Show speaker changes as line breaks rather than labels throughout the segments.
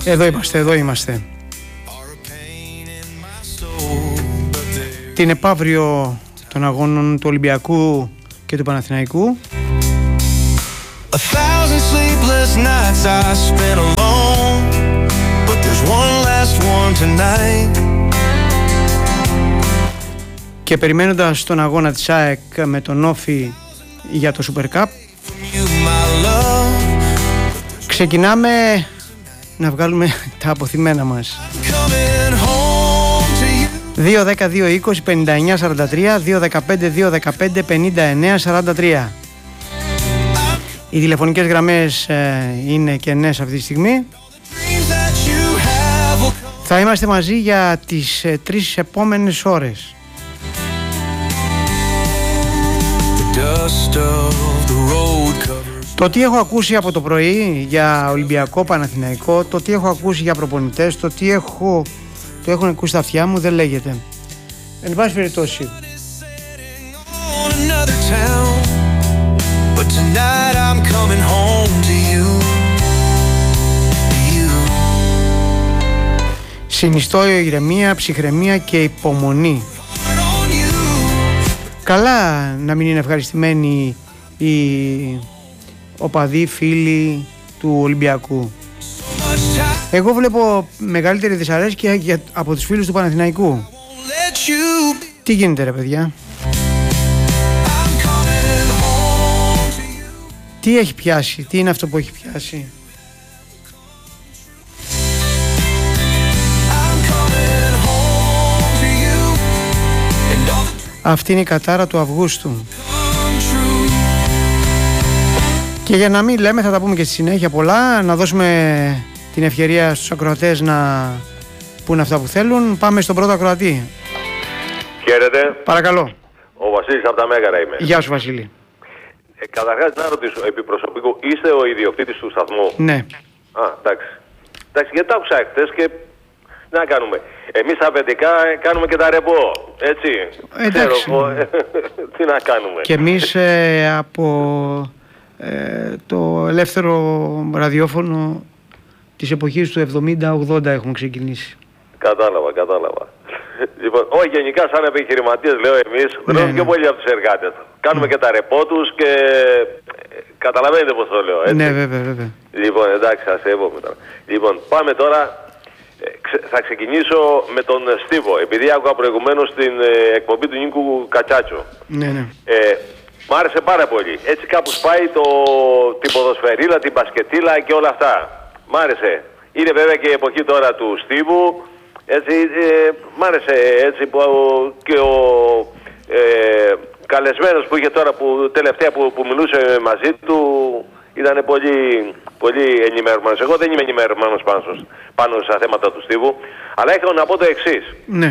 Εδώ είμαστε. Την επαύριο των αγώνων του Ολυμπιακού και του Παναθηναϊκού. Και περιμένοντας τον αγώνα της ΑΕΚ με τον Όφη για το Super Cup, ξεκινάμε να βγάλουμε τα αποθυμένα μας. 2-10-2-20-59-43, 2-15-2-15-59-43. Οι τηλεφωνικές γραμμές είναι κενές αυτή τη στιγμή. Θα είμαστε μαζί για τις 3 επόμενες ώρες. Το τι έχω ακούσει από το πρωί για Ολυμπιακό, Παναθηναϊκό, το τι έχω ακούσει για προπονητές, το έχουν ακούσει στα αυτιά μου, δεν λέγεται. Εν πάση περιπτώσει, συνιστώ ηρεμία, ψυχραιμία και υπομονή. Καλά να μην είναι ευχαριστημένοι οι οπαδοί φίλοι του Ολυμπιακού. Εγώ βλέπω μεγαλύτερη δυσαρέσκεια από τους φίλους του Παναθηναϊκού. Τι γίνεται ρε παιδιά? Τι έχει πιάσει? Τι είναι αυτό που έχει πιάσει? Αυτή είναι η κατάρα του Αυγούστου. Και για να μην λέμε, θα τα πούμε και στη συνέχεια πολλά, να δώσουμε την ευκαιρία στους ακροατές να πούνε αυτά που θέλουν. Πάμε στον πρώτο ακροατή.
Χαίρετε.
Παρακαλώ.
Ο Βασίλης από τα Μέγαρα είμαι.
Γεια σου Βασίλη.
Καταρχάς να ρωτήσω, επί προσωπικού, είστε ο ιδιοκτήτης του σταθμού?
Ναι.
Εντάξει. Εντάξει, γιατί τα άκουσα χτες και να κάνουμε. Εμείς αφεντικά κάνουμε και τα ρεπό, έτσι.
Εντάξει.
Ξέρω, τι να κάνουμε.
Και εμείς από το ελεύθερο ραδιόφωνο της εποχής του 70-80 έχουμε ξεκινήσει.
Κατάλαβα. Λοιπόν, όχι γενικά σαν επιχειρηματίες λέω εμείς, δουλεύουμε πιο πολύ από τους εργάτες. Κάνουμε και τα ρεπό τους και καταλαβαίνετε πώς το λέω, έτσι.
Ναι, βέβαια.
Λοιπόν, εντάξει, θα σε έβομαι τώρα. Λοιπόν, πάμε τώρα. Θα ξεκινήσω με τον Στίβο, επειδή άκουγα προηγουμένως την εκπομπή του Νίκου Κατσάτσου.
Ναι.
Μ' άρεσε πάρα πολύ. Έτσι κάπου σπάει την ποδοσφαιρίλα, την μπασκετίλα και όλα αυτά. Μ' άρεσε. Είναι βέβαια και η εποχή τώρα του Στίβου. Έτσι, μ' άρεσε έτσι που και ο καλεσμένος που είχε τώρα τελευταία που μιλούσε μαζί του ήταν πολύ ενημερωμένος. Εγώ δεν είμαι ενημερωμένος πάνω στα θέματα του Στίβου, αλλά έχω να πω το εξής.
Ναι.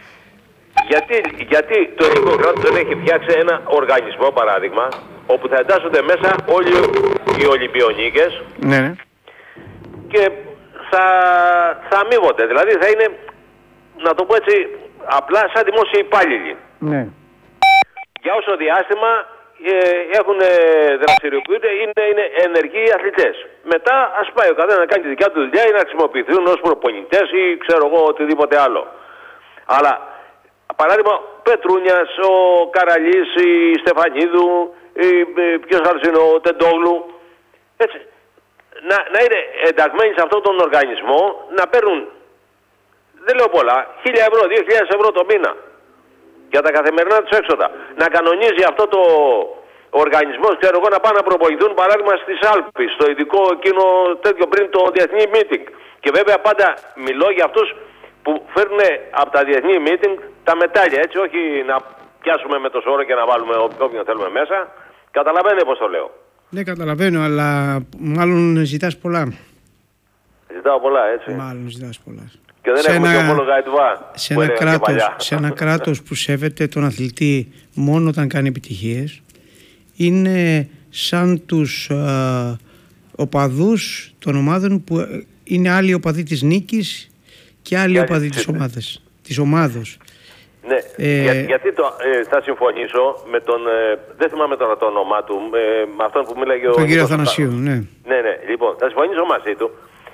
Γιατί το ελληνικό κράτος δεν έχει φτιάξει ένα οργανισμό, παράδειγμα, όπου θα εντάσσονται μέσα όλοι οι Ολυμπιονίκες,
Ναι.
και θα αμείβονται. Δηλαδή θα είναι, να το πω έτσι, απλά σαν δημόσιοι υπάλληλοι.
Ναι.
Για όσο διάστημα έχουν δραστηριοποιούνται, είναι ενεργοί αθλητές. Μετά ας πάει ο καθένας να κάνει τη δικιά του δουλειά ή να χρησιμοποιηθούν ως προπονητές ή ξέρω εγώ οτιδήποτε άλλο. Αλλά παράδειγμα Πετρούνιας, ο Καραλής, η Στεφανίδου, ποιος άλλος είναι, ο Τεντόγλου, έτσι, να είναι ενταγμένοι σε αυτόν τον οργανισμό, να παίρνουν, δεν λέω πολλά, 1.000 ευρώ, 2.000 ευρώ το μήνα για τα καθημερινά τους έξοδα. Να κανονίζει αυτό το οργανισμό, ξέρω εγώ, να πάνε να προπονηθούν παράδειγμα στις Άλπεις, στο ειδικό εκείνο τέτοιο πριν το διεθνή meeting. Και βέβαια πάντα μιλώ για αυτούς που φέρνουν από τα διεθνή meeting τα μετάλλια, έτσι, όχι να πιάσουμε με το σώρο και να βάλουμε όποιον θέλουμε μέσα. Καταλαβαίνετε πώς το λέω?
Ναι, καταλαβαίνω, αλλά μάλλον ζητάς πολλά.
Ζητάω πολλά, έτσι.
Μάλλον ζητάς πολλά.
Και δεν έχουμε και ομόλογα ΕΤΒΑ.
Σε ένα κράτος που σέβεται τον αθλητή μόνο όταν κάνει επιτυχίες, είναι σαν τους οπαδούς των ομάδων που είναι άλλοι οπαδοί της νίκης και άλλοι οπαδοί της ομάδος.
Ναι, γιατί θα συμφωνήσω με τον, δεν θυμάμαι τώρα το όνομά του, με αυτόν που μίλαγε
τον κύριο Αθανασίου, ναι.
Ναι, λοιπόν, θα συμφωνήσω μαζί του.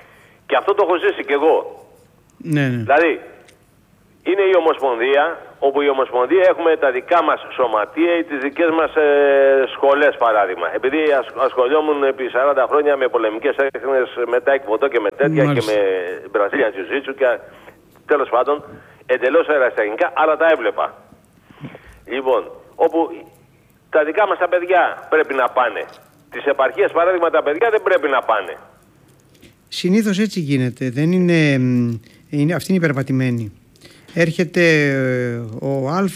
Και αυτό το έχω ζήσει κι εγώ.
Ναι, ναι.
Δηλαδή, είναι η Ομοσπονδία, όπου η Ομοσπονδία έχουμε τα δικά μας σωματεία ή τις δικές μας σχολές, παράδειγμα. Επειδή ασχολιόμουν επί 40 χρόνια με πολεμικές έχνες, με τάικβοντό και με τέτοια,
Μάλιστα.
και με Brazilian Jiu-Jitsu και τέλος πάντων εντελώς αεραστεχνικά, αλλά τα έβλεπα. Λοιπόν, όπου τα δικά μας τα παιδιά πρέπει να πάνε. Τις επαρχίες, παράδειγμα, τα παιδιά δεν πρέπει να πάνε.
Συνήθως έτσι γίνεται. Δεν αυτή είναι υπερπατημένη. Έρχεται ο Α,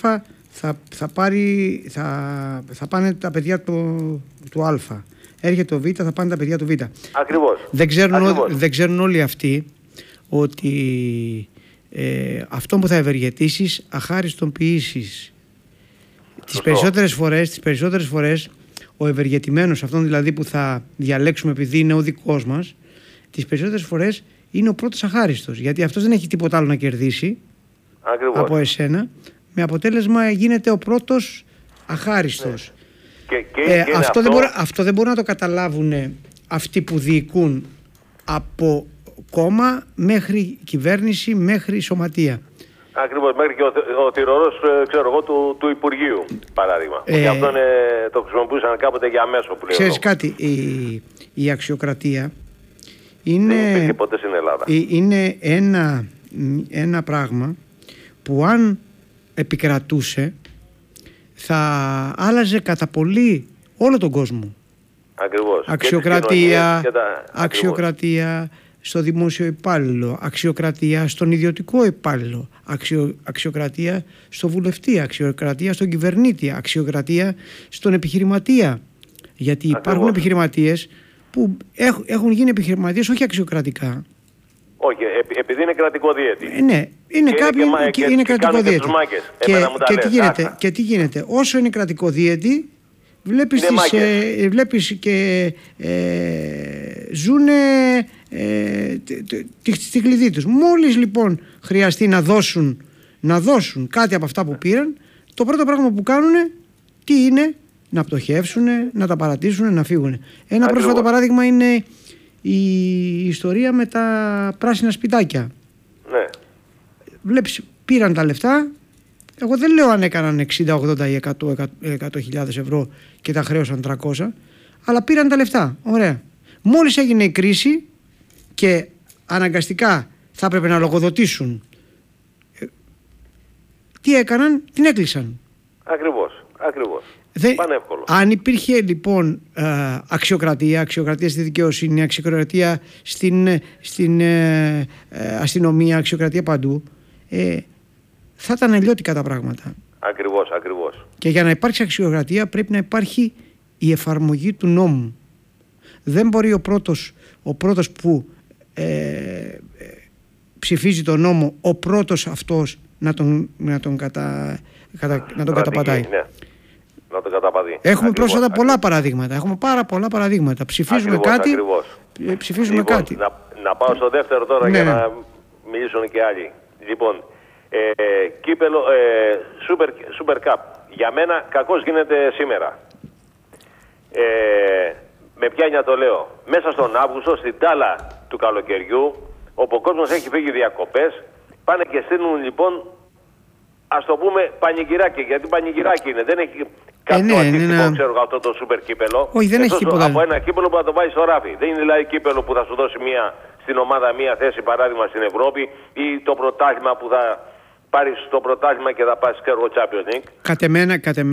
θα πάνε τα παιδιά του Α. Έρχεται ο Β, θα πάνε τα παιδιά του Β.
Ακριβώς.
Δεν ξέρουν όλοι αυτοί ότι αυτό που θα ευεργετήσεις αχάριστον ποιήσεις. Τις περισσότερες φορές ο ευεργετημένος, αυτόν δηλαδή που θα διαλέξουμε επειδή είναι ο δικός μας, τις περισσότερες φορές είναι ο πρώτος αχάριστος, γιατί αυτός δεν έχει τίποτα άλλο να κερδίσει. Ακριβώς. Από εσένα, με αποτέλεσμα γίνεται ο πρώτος αχάριστος.
Ναι. Και
αυτό δεν μπορούν να το καταλάβουν αυτοί που διοικούν από κόμμα μέχρι κυβέρνηση μέχρι σωματεία.
Ακριβώς, μέχρι και ο θυρωρός, ξέρω εγώ, του Υπουργείου, παράδειγμα. Και αυτό το χρησιμοποιούσαν κάποτε για μέσο που λέω.
Ξέρεις κάτι, η αξιοκρατία είναι,
δεν υπήρχε ποτέ στην Ελλάδα.
Είναι ένα πράγμα που αν επικρατούσε θα άλλαζε κατά πολύ όλο τον κόσμο.
Ακριβώς.
Αξιοκρατία στο δημόσιο υπάλληλο, αξιοκρατία στον ιδιωτικό υπάλληλο, αξιοκρατία στο βουλευτή, αξιοκρατία στον κυβερνήτη, αξιοκρατία στον επιχειρηματία. Γιατί υπάρχουν επιχειρηματίες που έχουν γίνει επιχειρηματίες όχι αξιοκρατικά.
Όχι, επειδή είναι κρατικό διέτη.
Ναι, είναι κάποιοι είναι κρατικό διέτη. Και τι γίνεται, όσο είναι κρατικό διέτη, βλέπεις και ζουνε τη κλειδί τους. Μόλις λοιπόν χρειαστεί να δώσουν κάτι από αυτά που πήραν, το πρώτο πράγμα που κάνουν τι είναι? Να πτωχεύσουν, να τα παρατήσουν, να φύγουν. Ένα πρόσφατο παράδειγμα είναι η ιστορία με τα πράσινα σπιτάκια.
Ναι.
Βλέπεις, πήραν τα λεφτά. Εγώ δεν λέω αν έκαναν 60, 80 ή 100.000 ευρώ και τα χρέωσαν 300, αλλά πήραν τα λεφτά. Ωραία. Μόλις έγινε η κρίση και αναγκαστικά θα έπρεπε να λογοδοτήσουν, τι έκαναν? Την έκλεισαν.
Ακριβώς. Πανεύκολο.
Αν υπήρχε λοιπόν αξιοκρατία στη δικαιοσύνη, αξιοκρατία στην αστυνομία, αξιοκρατία παντού, θα ήταν αλλιώτικα τα πράγματα.
Ακριβώς.
Και για να υπάρξει αξιοκρατία πρέπει να υπάρχει η εφαρμογή του νόμου. Δεν μπορεί ο πρώτος που ψηφίζει τον νόμο, ο πρώτος αυτός να τον καταπατάει.
Ναι. Να τον καταπατεί.
Έχουμε πρόσφατα πολλά παραδείγματα. Έχουμε πάρα πολλά παραδείγματα. Ψηφίζουμε κάτι. Ψηφίζουμε κάτι.
Να πάω στο δεύτερο τώρα για να μιλήσουν και άλλοι. Λοιπόν, κύπελο Super Cup. Για μένα κακώς γίνεται σήμερα. Με πιάνια το λέω. Μέσα στον Αύγουστο, στην τάλα του καλοκαιριού, όπου ο κόσμος έχει φύγει διακοπές, πάνε και στείλουν λοιπόν, ας το πούμε, πανηγυράκι. Γιατί πανηγυράκι είναι. Δεν έχει κάποιο αντίστοιχο, ξέρω εγώ, αυτό το σούπερ κύπελο.
Όχι, δεν έχει τίποτα.
Από ένα κύπελο που θα το βάλει στο ράφι. Δεν είναι δηλαδή κύπελο που θα σου δώσει στην ομάδα μία θέση, παράδειγμα, στην Ευρώπη, ή το πρωτάθλημα που θα πάρεις το πρωτάθλημα και θα πας και Champions League.
Κατ' εμένα.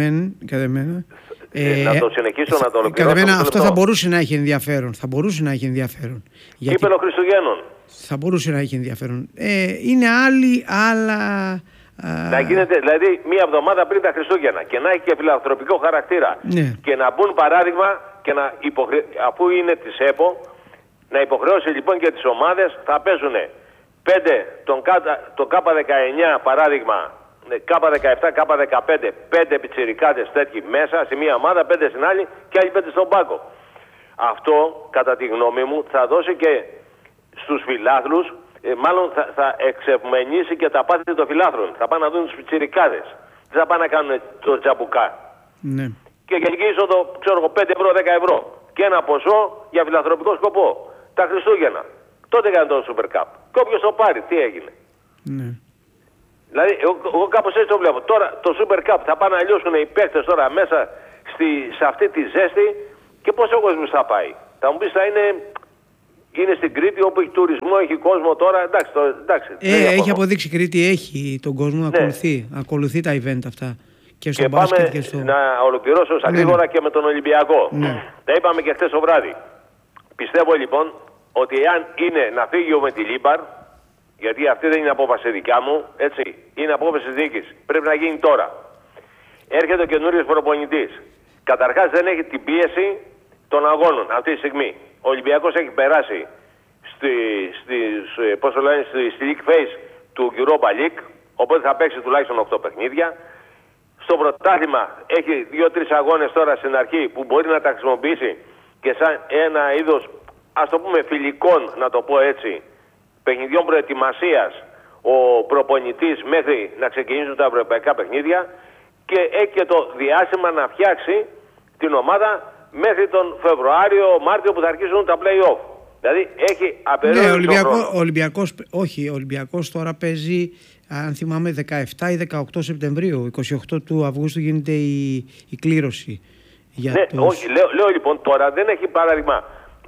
Να το συνεχίσω, να το ολοκληρώσω.
Κατ' εμένα αυτό θα μπορούσε να έχει ενδιαφέρον.
Κύπελο Χριστουγέννων.
Θα μπορούσε να έχει ενδιαφέρον. Είναι άλλα.
Να γίνεται δηλαδή μία εβδομάδα πριν τα Χριστούγεννα και να έχει και φιλανθρωπικό χαρακτήρα.
Ναι.
Και να μπουν παράδειγμα και αφού είναι της ΕΠΟ, να υποχρεώσει λοιπόν και τις ομάδες, θα παίζουν 5 το K19 παράδειγμα, K17, K15, 5 πιτσιρικάδες τέτοιοι μέσα σε μία ομάδα, 5 στην άλλη και άλλοι 5 στον πάγκο. Αυτό κατά τη γνώμη μου θα δώσει και στους φιλάθλους, μάλλον θα εξευμενήσει και τα πάθη των φιλάθρων. Θα πάνε να δουν τους πιτσιρικάδες. Δεν θα πάνε να κάνουν το τζαμπουκά.
Ναι.
Και γενική είσοδο, ξέρω εγώ, 5 ευρώ, 10 ευρώ. Και ένα ποσό για φιλανθρωπικό σκοπό. Τα Χριστούγεννα. Τότε έκανε το Super Cup. Και όποιος το πάρει, τι έγινε.
Ναι.
Δηλαδή, εγώ κάπως έτσι το βλέπω. Τώρα το Super Cup θα πάνε να λιώσουν οι παίκτες τώρα μέσα σε αυτή τη ζέστη και πόσο κόσμος θα πάει. Θα μου πεις θα είναι στην Κρήτη όπου έχει τουρισμό, έχει κόσμο τώρα. Εντάξει,
έχει αποδείξει η Κρήτη, έχει τον κόσμο, ακολουθεί τα event αυτά. Και στο μπάσκετ και στο...
να ολοκληρώσω στα γρήγορα και με τον Ολυμπιακό. Τα είπαμε και χθες το βράδυ. Πιστεύω λοιπόν ότι αν είναι να φύγει ο Μεντιλίμπαρ, γιατί αυτή δεν είναι απόφαση δικιά μου, έτσι, είναι απόφαση της διοίκησης. Πρέπει να γίνει τώρα. Έρχεται ο καινούριος προπονητής. Καταρχάς δεν έχει την πίεση των αγώνων αυτή τη στιγμή. Ο Ολυμπιακός έχει περάσει στη league phase του Europa League, οπότε θα παίξει τουλάχιστον 8 παιχνίδια. Στο πρωτάθλημα έχει 2-3 αγώνες τώρα στην αρχή που μπορεί να τα χρησιμοποιήσει και σαν ένα είδος, ας το πούμε, φιλικών, να το πω έτσι, παιχνιδιών προετοιμασίας ο προπονητής μέχρι να ξεκινήσουν τα ευρωπαϊκά παιχνίδια και έχει και το διάστημα να φτιάξει την ομάδα μέχρι τον Φεβρουάριο-Μάρτιο που θα αρχίσουν τα play-off. Δηλαδή έχει απεριόριστο χρόνο.
Ο Ολυμπιακός τώρα παίζει, αν θυμάμαι, 17 ή 18 Σεπτεμβρίου. 28 του Αυγούστου γίνεται η κλήρωση. Για
όχι, λέω λοιπόν τώρα δεν έχει παράδειγμα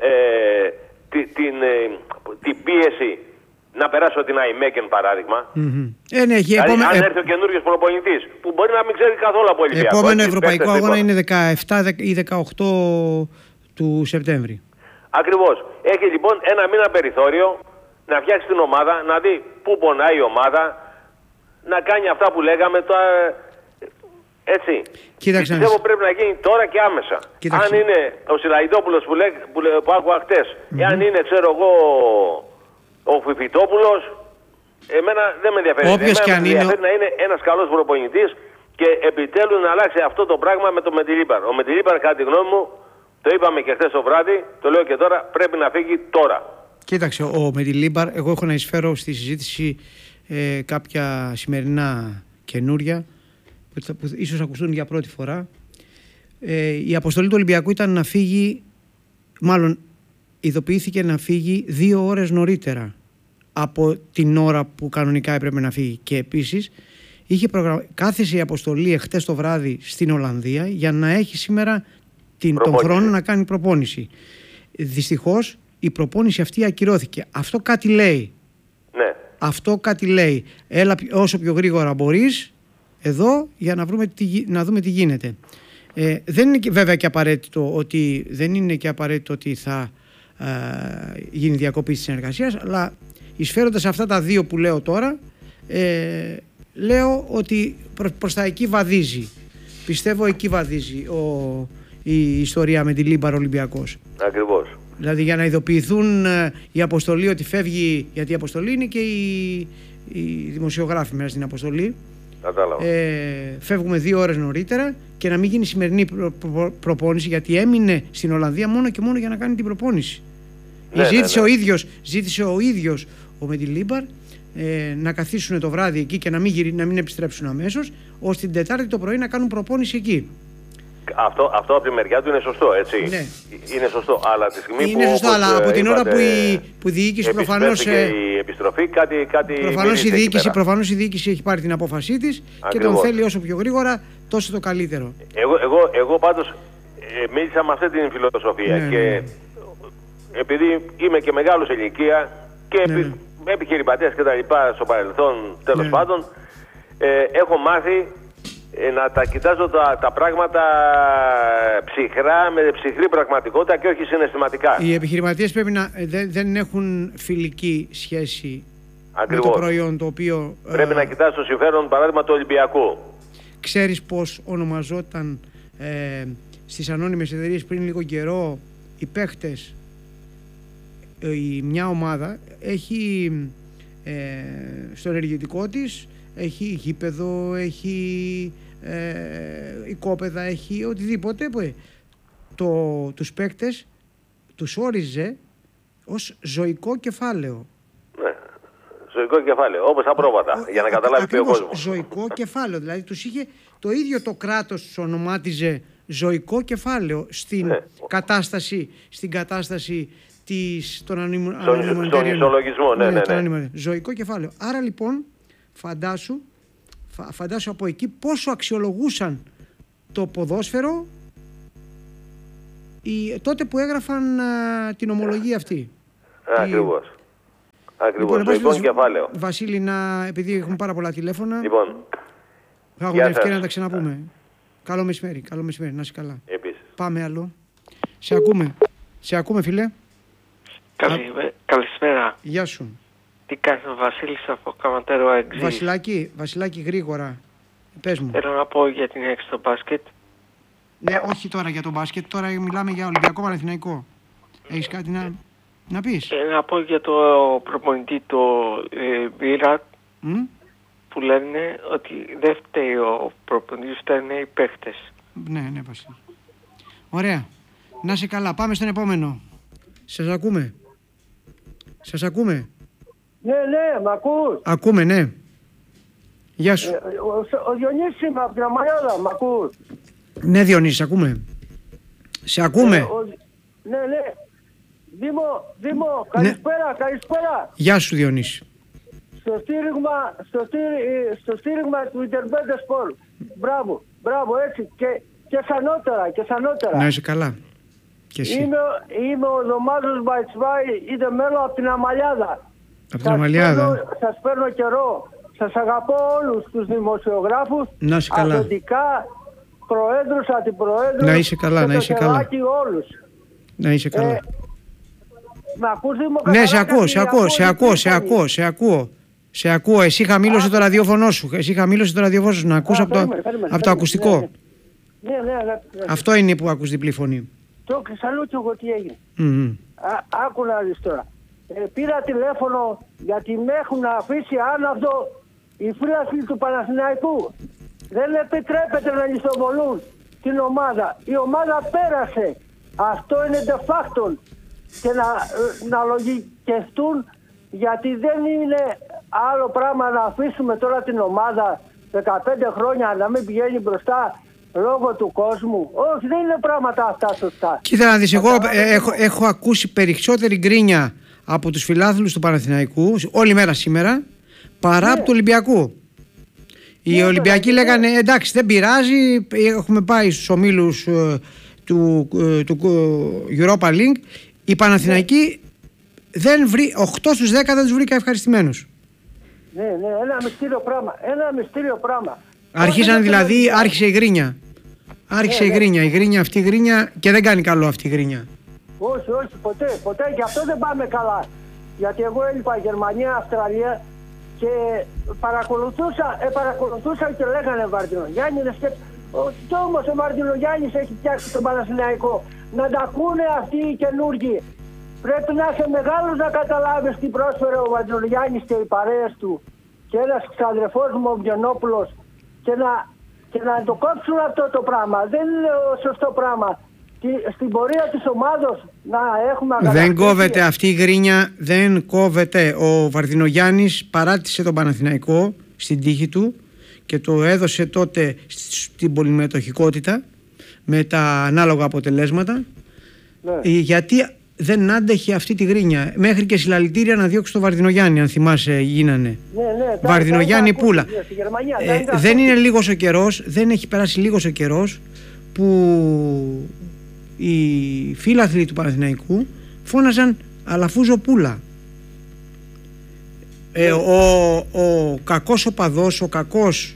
την πίεση να περάσω την ΑΙΜΕΚΕΝ παράδειγμα.
Δηλαδή,
αν έρθει ο καινούριος προπονητής που μπορεί να μην ξέρει καθόλου από Ολυμπιακό.
Επόμενο ευρωπαϊκό αγώνα είναι 17 ή 18 του Σεπτέμβρη.
Ακριβώς. Έχει λοιπόν ένα μήνα περιθώριο να φτιάξει την ομάδα, να δει πού πονάει η ομάδα, να κάνει αυτά που λέγαμε τώρα. Έτσι.
Κοίταξε.
Πιστεύω πρέπει να γίνει τώρα και άμεσα. Κοίταξε. Αν είναι ο Σιλαϊδόπουλος που άκουγα χτες, αν είναι, ξέρω εγώ, ο Φιφιτόπουλος, εμένα δεν με ενδιαφέρει. Εμένα με ενδιαφέρει να είναι ένας καλός προπονητής και επιτέλους να αλλάξει αυτό το πράγμα με τον Μεντιλίμπαρ. Ο Μεντιλίμπαρ, κατά τη γνώμη μου, το είπαμε και χθες το βράδυ, το λέω και τώρα, πρέπει να φύγει τώρα.
Κοίταξε, ο Μεντιλίμπαρ, εγώ έχω να εισφέρω στη συζήτηση κάποια σημερινά καινούρια που ίσως ακουστούν για πρώτη φορά. Η αποστολή του Ολυμπιακού ήταν να φύγει, μάλλον ειδοποιήθηκε να φύγει 2 ώρες νωρίτερα από την ώρα που κανονικά έπρεπε να φύγει. Και επίσης κάθεσε η αποστολή εχθές το βράδυ στην Ολλανδία για να έχει σήμερα τον χρόνο να κάνει προπόνηση. Δυστυχώς η προπόνηση αυτή ακυρώθηκε. Αυτό κάτι λέει.
Ναι.
Αυτό κάτι λέει. Έλα όσο πιο γρήγορα μπορείς εδώ για να δούμε τι γίνεται. Δεν είναι βέβαια και απαραίτητο ότι θα γίνει διακοπή της συνεργασίας, αλλά εισφέροντας αυτά τα δύο που λέω τώρα, λέω ότι προς τα εκεί βαδίζει. Πιστεύω εκεί βαδίζει η ιστορία με τη Λίμπαρ Ολυμπιακός.
Ακριβώς.
Δηλαδή για να ειδοποιηθούν η αποστολή ότι φεύγει, γιατί η αποστολή είναι και οι δημοσιογράφοι μέσα στην αποστολή. Φεύγουμε 2 ώρες νωρίτερα και να μην γίνει σημερινή προπόνηση, γιατί έμεινε στην Ολλανδία μόνο και μόνο για να κάνει την προπόνηση. Ζήτησε ο ίδιος ο Μεντιλίμπαρ να καθίσουν το βράδυ εκεί και να μην επιστρέψουν αμέσως, ώστε την Τετάρτη το πρωί να κάνουν προπόνηση εκεί.
Αυτό από τη μεριά του είναι σωστό, έτσι.
Ναι.
Είναι σωστό, αλλά τη στιγμή
είναι σωστό, αλλά από την ώρα που η διοίκηση προφανώς.
Η επιστροφή, κάτι.
Προφανώς η διοίκηση έχει πάρει την απόφασή της και τον θέλει όσο πιο γρήγορα, τόσο το καλύτερο.
Εγώ πάντως μίλησα με αυτή την φιλοσοφία και επειδή είμαι και μεγάλος ηλικία και επιχειρηματίας και τα λοιπά στο παρελθόν, τέλος πάντων, έχω μάθει να τα κοιτάζω τα πράγματα ψυχρά, με ψυχρή πραγματικότητα και όχι συναισθηματικά.
Οι επιχειρηματίες πρέπει δεν έχουν φιλική σχέση με το προϊόν το οποίο...
Πρέπει να κοιτάς το συμφέρον, παράδειγμα, του Ολυμπιακού.
Ξέρεις πώς ονομαζόταν στις ανώνυμες εταιρείες πριν λίγο καιρό οι παίχτες? Μια ομάδα έχει στο ενεργητικό της, έχει γήπεδο, έχει οικόπεδα, έχει οτιδήποτε. Τους παίκτες τους όριζε ως ζωικό κεφάλαιο.
Ναι, ζωικό κεφάλαιο, όπως τα πρόβατα, για να καταλάβει πιο ο κόσμος.
Ζωικό κεφάλαιο, δηλαδή τους είχε το ίδιο το κράτος, τους ονομάτιζε ζωικό κεφάλαιο στην κατάσταση των ανωνυμών
Στον ισολογισμό, ναι.
Ζωικό κεφάλαιο. Άρα λοιπόν φαντάσου από εκεί πόσο αξιολογούσαν το ποδόσφαιρο τότε που έγραφαν την ομολογία αυτή.
Ακριβώς. Ζωικό κεφάλαιο.
Βασίλη, επειδή έχουμε πάρα πολλά τηλέφωνα,
λοιπόν,
θα έχουμε την ευκαιρία να τα ξαναπούμε. Καλό μεσημέρι, να είσαι καλά.
Επίσης.
Πάμε άλλο. Σε ακούμε φίλε.
Καλησπέρα.
Γεια σου.
Τι κάνεις ο Βασίλης από Καματέρο Εξής.
Βασιλάκη γρήγορα. Πες μου.
Θέλω να πω για την έξω στο μπάσκετ.
Ναι, όχι τώρα για το μπάσκετ, τώρα μιλάμε για Ολυμπιακό Παναθηναϊκό. Έχεις κάτι να πεις?
Να πω για το προπονητή το Βίρατ που λένε ότι δεν φταίει ο προπονητής, φταίνε οι παίχτες.
Ναι, Βασίλη. Ωραία. Να είσαι καλά. Πάμε στον επόμενο. Σας ακούμε.
Ναι, μ' ακούς?
Ακούμε, ναι. Γεια σου.
Ο Διονύσης είμαι από την Αμαλιάδα, μ' ακούς?
Ναι, Διονύση, ακούμε. Σε ακούμε.
Ναι. Δήμο, καλησπέρα.
Γεια σου, Διονύση.
Στο στήριγμα του Ιντερμπέντε Σπορ. Μπράβο, έτσι. Και σανότερα.
Να είσαι καλά. Και εσύ.
Είμαι ο Δωμάζος Μπαϊτσβάη, είτε μέλο από την Αμαλιάδα.
Από την Αμαλιάδα.
Σας παίρνω καιρό. Σας αγαπώ όλους τους δημοσιογράφους.
Να είσαι καλά.
Αφεντικά, προέδρους, αντιπροέδρους.
Να είσαι καλά,
και
να είσαι καλά.
Όλους.
Να είσαι καλά.
Με ακούς, Δήμο?
Ναι, σε ακούω. Εσύ χαμήλωσε το ραδιόφωνο σου. Να ακούς από το ακουστικό.
Ναι.
Αυτό είναι που ακούς διπλή φωνή.
Το ξαλού κι εγώ τι έγινε. Άκου να δεις τώρα. Πήρα τηλέφωνο γιατί με έχουν αφήσει άναυδο οι φίλοι του Παναθηναϊκού. Δεν επιτρέπεται να λιθοβολούν την ομάδα. Η ομάδα πέρασε. Αυτό είναι de facto. Και να λογικευτούν, γιατί δεν είναι άλλο πράγμα να αφήσουμε τώρα την ομάδα 15 χρόνια να μην πηγαίνει μπροστά λόγω του κόσμου. Όχι, δεν είναι πράγματα αυτά σωστά.
Κοίτα να δεις, εγώ έχω ακούσει περισσότερη γκρίνια από τους φιλάθλους του Παναθηναϊκού όλη μέρα σήμερα παρά από του Ολυμπιακού. Οι Ολυμπιακοί λέγανε εντάξει, δεν πειράζει, έχουμε πάει στους ομίλους του Europa League. Οι Παναθηναϊκοί 8 στους 10 δεν τους βρήκα ευχαριστημένους.
Ναι, ένα μυστήριο πράγμα.
Άρχισε η γκρίνια. Η γκρίνια και δεν κάνει καλό αυτή η γκρίνια.
Όχι, ποτέ. Και αυτό δεν πάμε καλά. Γιατί εγώ έλειπα Γερμανία, Αυστραλία και παρακολουθούσα και λέγανε Βαρδινογιάννηδες και όμως ο Βαρδινογιάννης έχει φτιάξει τον Παναθηναϊκό. Να τα ακούνε αυτοί οι καινούργοι. Πρέπει να είσαι μεγάλος να καταλάβεις τι πρόσφερε ο Βαρδινογιάννης και οι παρέες του και ένας ξαδερφός μου ο Βιονόπουλος και να το κόψουν αυτό το πράγμα. Δεν είναι σωστό πράγμα. Στην πορεία της ομάδος να έχουμε αγαλακτήσει.
Δεν κόβεται αυτή η γκρίνια, δεν κόβεται. Ο Βαρδινογιάννης παράτησε τον Παναθηναϊκό στην τύχη του και το έδωσε τότε στην πολυμετοχικότητα με τα ανάλογα αποτελέσματα. Ναι. Γιατί δεν άντεχε αυτή τη γκρίνια. Μέχρι και συλλαλητήρια να διώξει τον Βαρδινογιάννη, αν θυμάσαι, γίνανε. Ναι, Βαρδινογιάννη Πούλα. Δεν είναι λίγος ο καιρός, δεν έχει περάσει λίγος ο καιρός που οι φίλαθλοι του Παναθηναϊκού φώναζαν Αλαφούζο Πούλα. Ο κακός οπαδός, ο κακός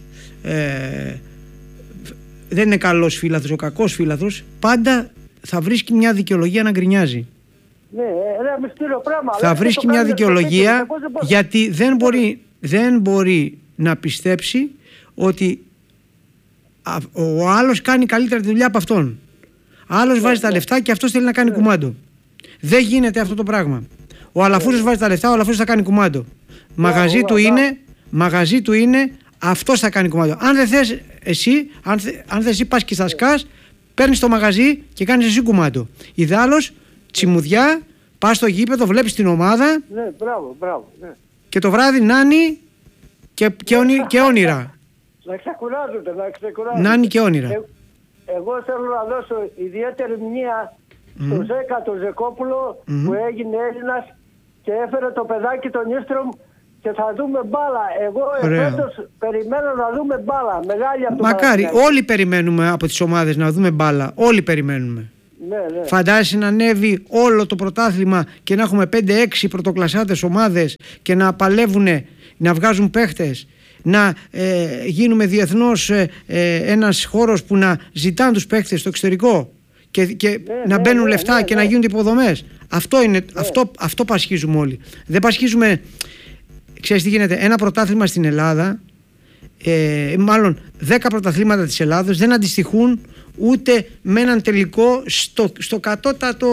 δεν είναι καλός φίλαθλος, ο κακός φίλαθλος πάντα θα βρίσκει μια δικαιολογία να γκρινιάζει.
Ναι, ένα μυστήριο πράγμα.
Θα βρίσκει μια δικαιολογία γιατί δεν μπορεί να πιστέψει ότι ο άλλος κάνει καλύτερα τη δουλειά από αυτόν. Άλλος βάζει τα λεφτά και αυτός θέλει να κάνει κουμάντο. Δεν γίνεται αυτό το πράγμα. Ο Αλαφούζος βάζει τα λεφτά, ο Αλαφούζος θα κάνει κουμάντο. Μαγαζί του είναι, αυτός θα κάνει κουμάντο. Αν δεν θες εσύ, αν θες εσύ πας και στα σκάς, παίρνεις το μαγαζί και κάνεις εσύ κουμάντο. Ιδάλλως, τσιμουδιά, πας στο γήπεδο, βλέπεις την ομάδα.
Ναι, μπράβο. Ναι.
Και το βράδυ νάνι και όνειρα.
Να ξεκουράζονται.
Νάνι και όνειρα.
Εγώ θέλω να δώσω ιδιαίτερη μνήμα στον Ζέκα τον Ζεκόπουλο που έγινε Έλληνας και έφερε το παιδάκι τον Ίστρομ και θα δούμε μπάλα. Εγώ εφέτος περιμένω να δούμε μπάλα. Μεγάλη από το
Μακάρι, όλοι περιμένουμε από τις ομάδες να δούμε μπάλα. Όλοι περιμένουμε.
Ναι.
Φαντάζεσαι να ανέβει όλο το πρωτάθλημα και να έχουμε 5-6 πρωτοκλασσάτες ομάδες και να παλεύουν, να βγάζουν παίχτες, να γίνουμε διεθνώς ένας χώρος που να ζητάνε τους παίχτες στο εξωτερικό και να μπαίνουν λεφτά και να γίνονται υποδομές. Αυτό πασχίζουμε όλοι. Δεν πασχίζουμε. Ξέρεις τι γίνεται? Ένα πρωτάθλημα στην Ελλάδα, μάλλον 10 πρωταθλήματα της Ελλάδος δεν αντιστοιχούν ούτε με έναν τελικό στο κατώτατο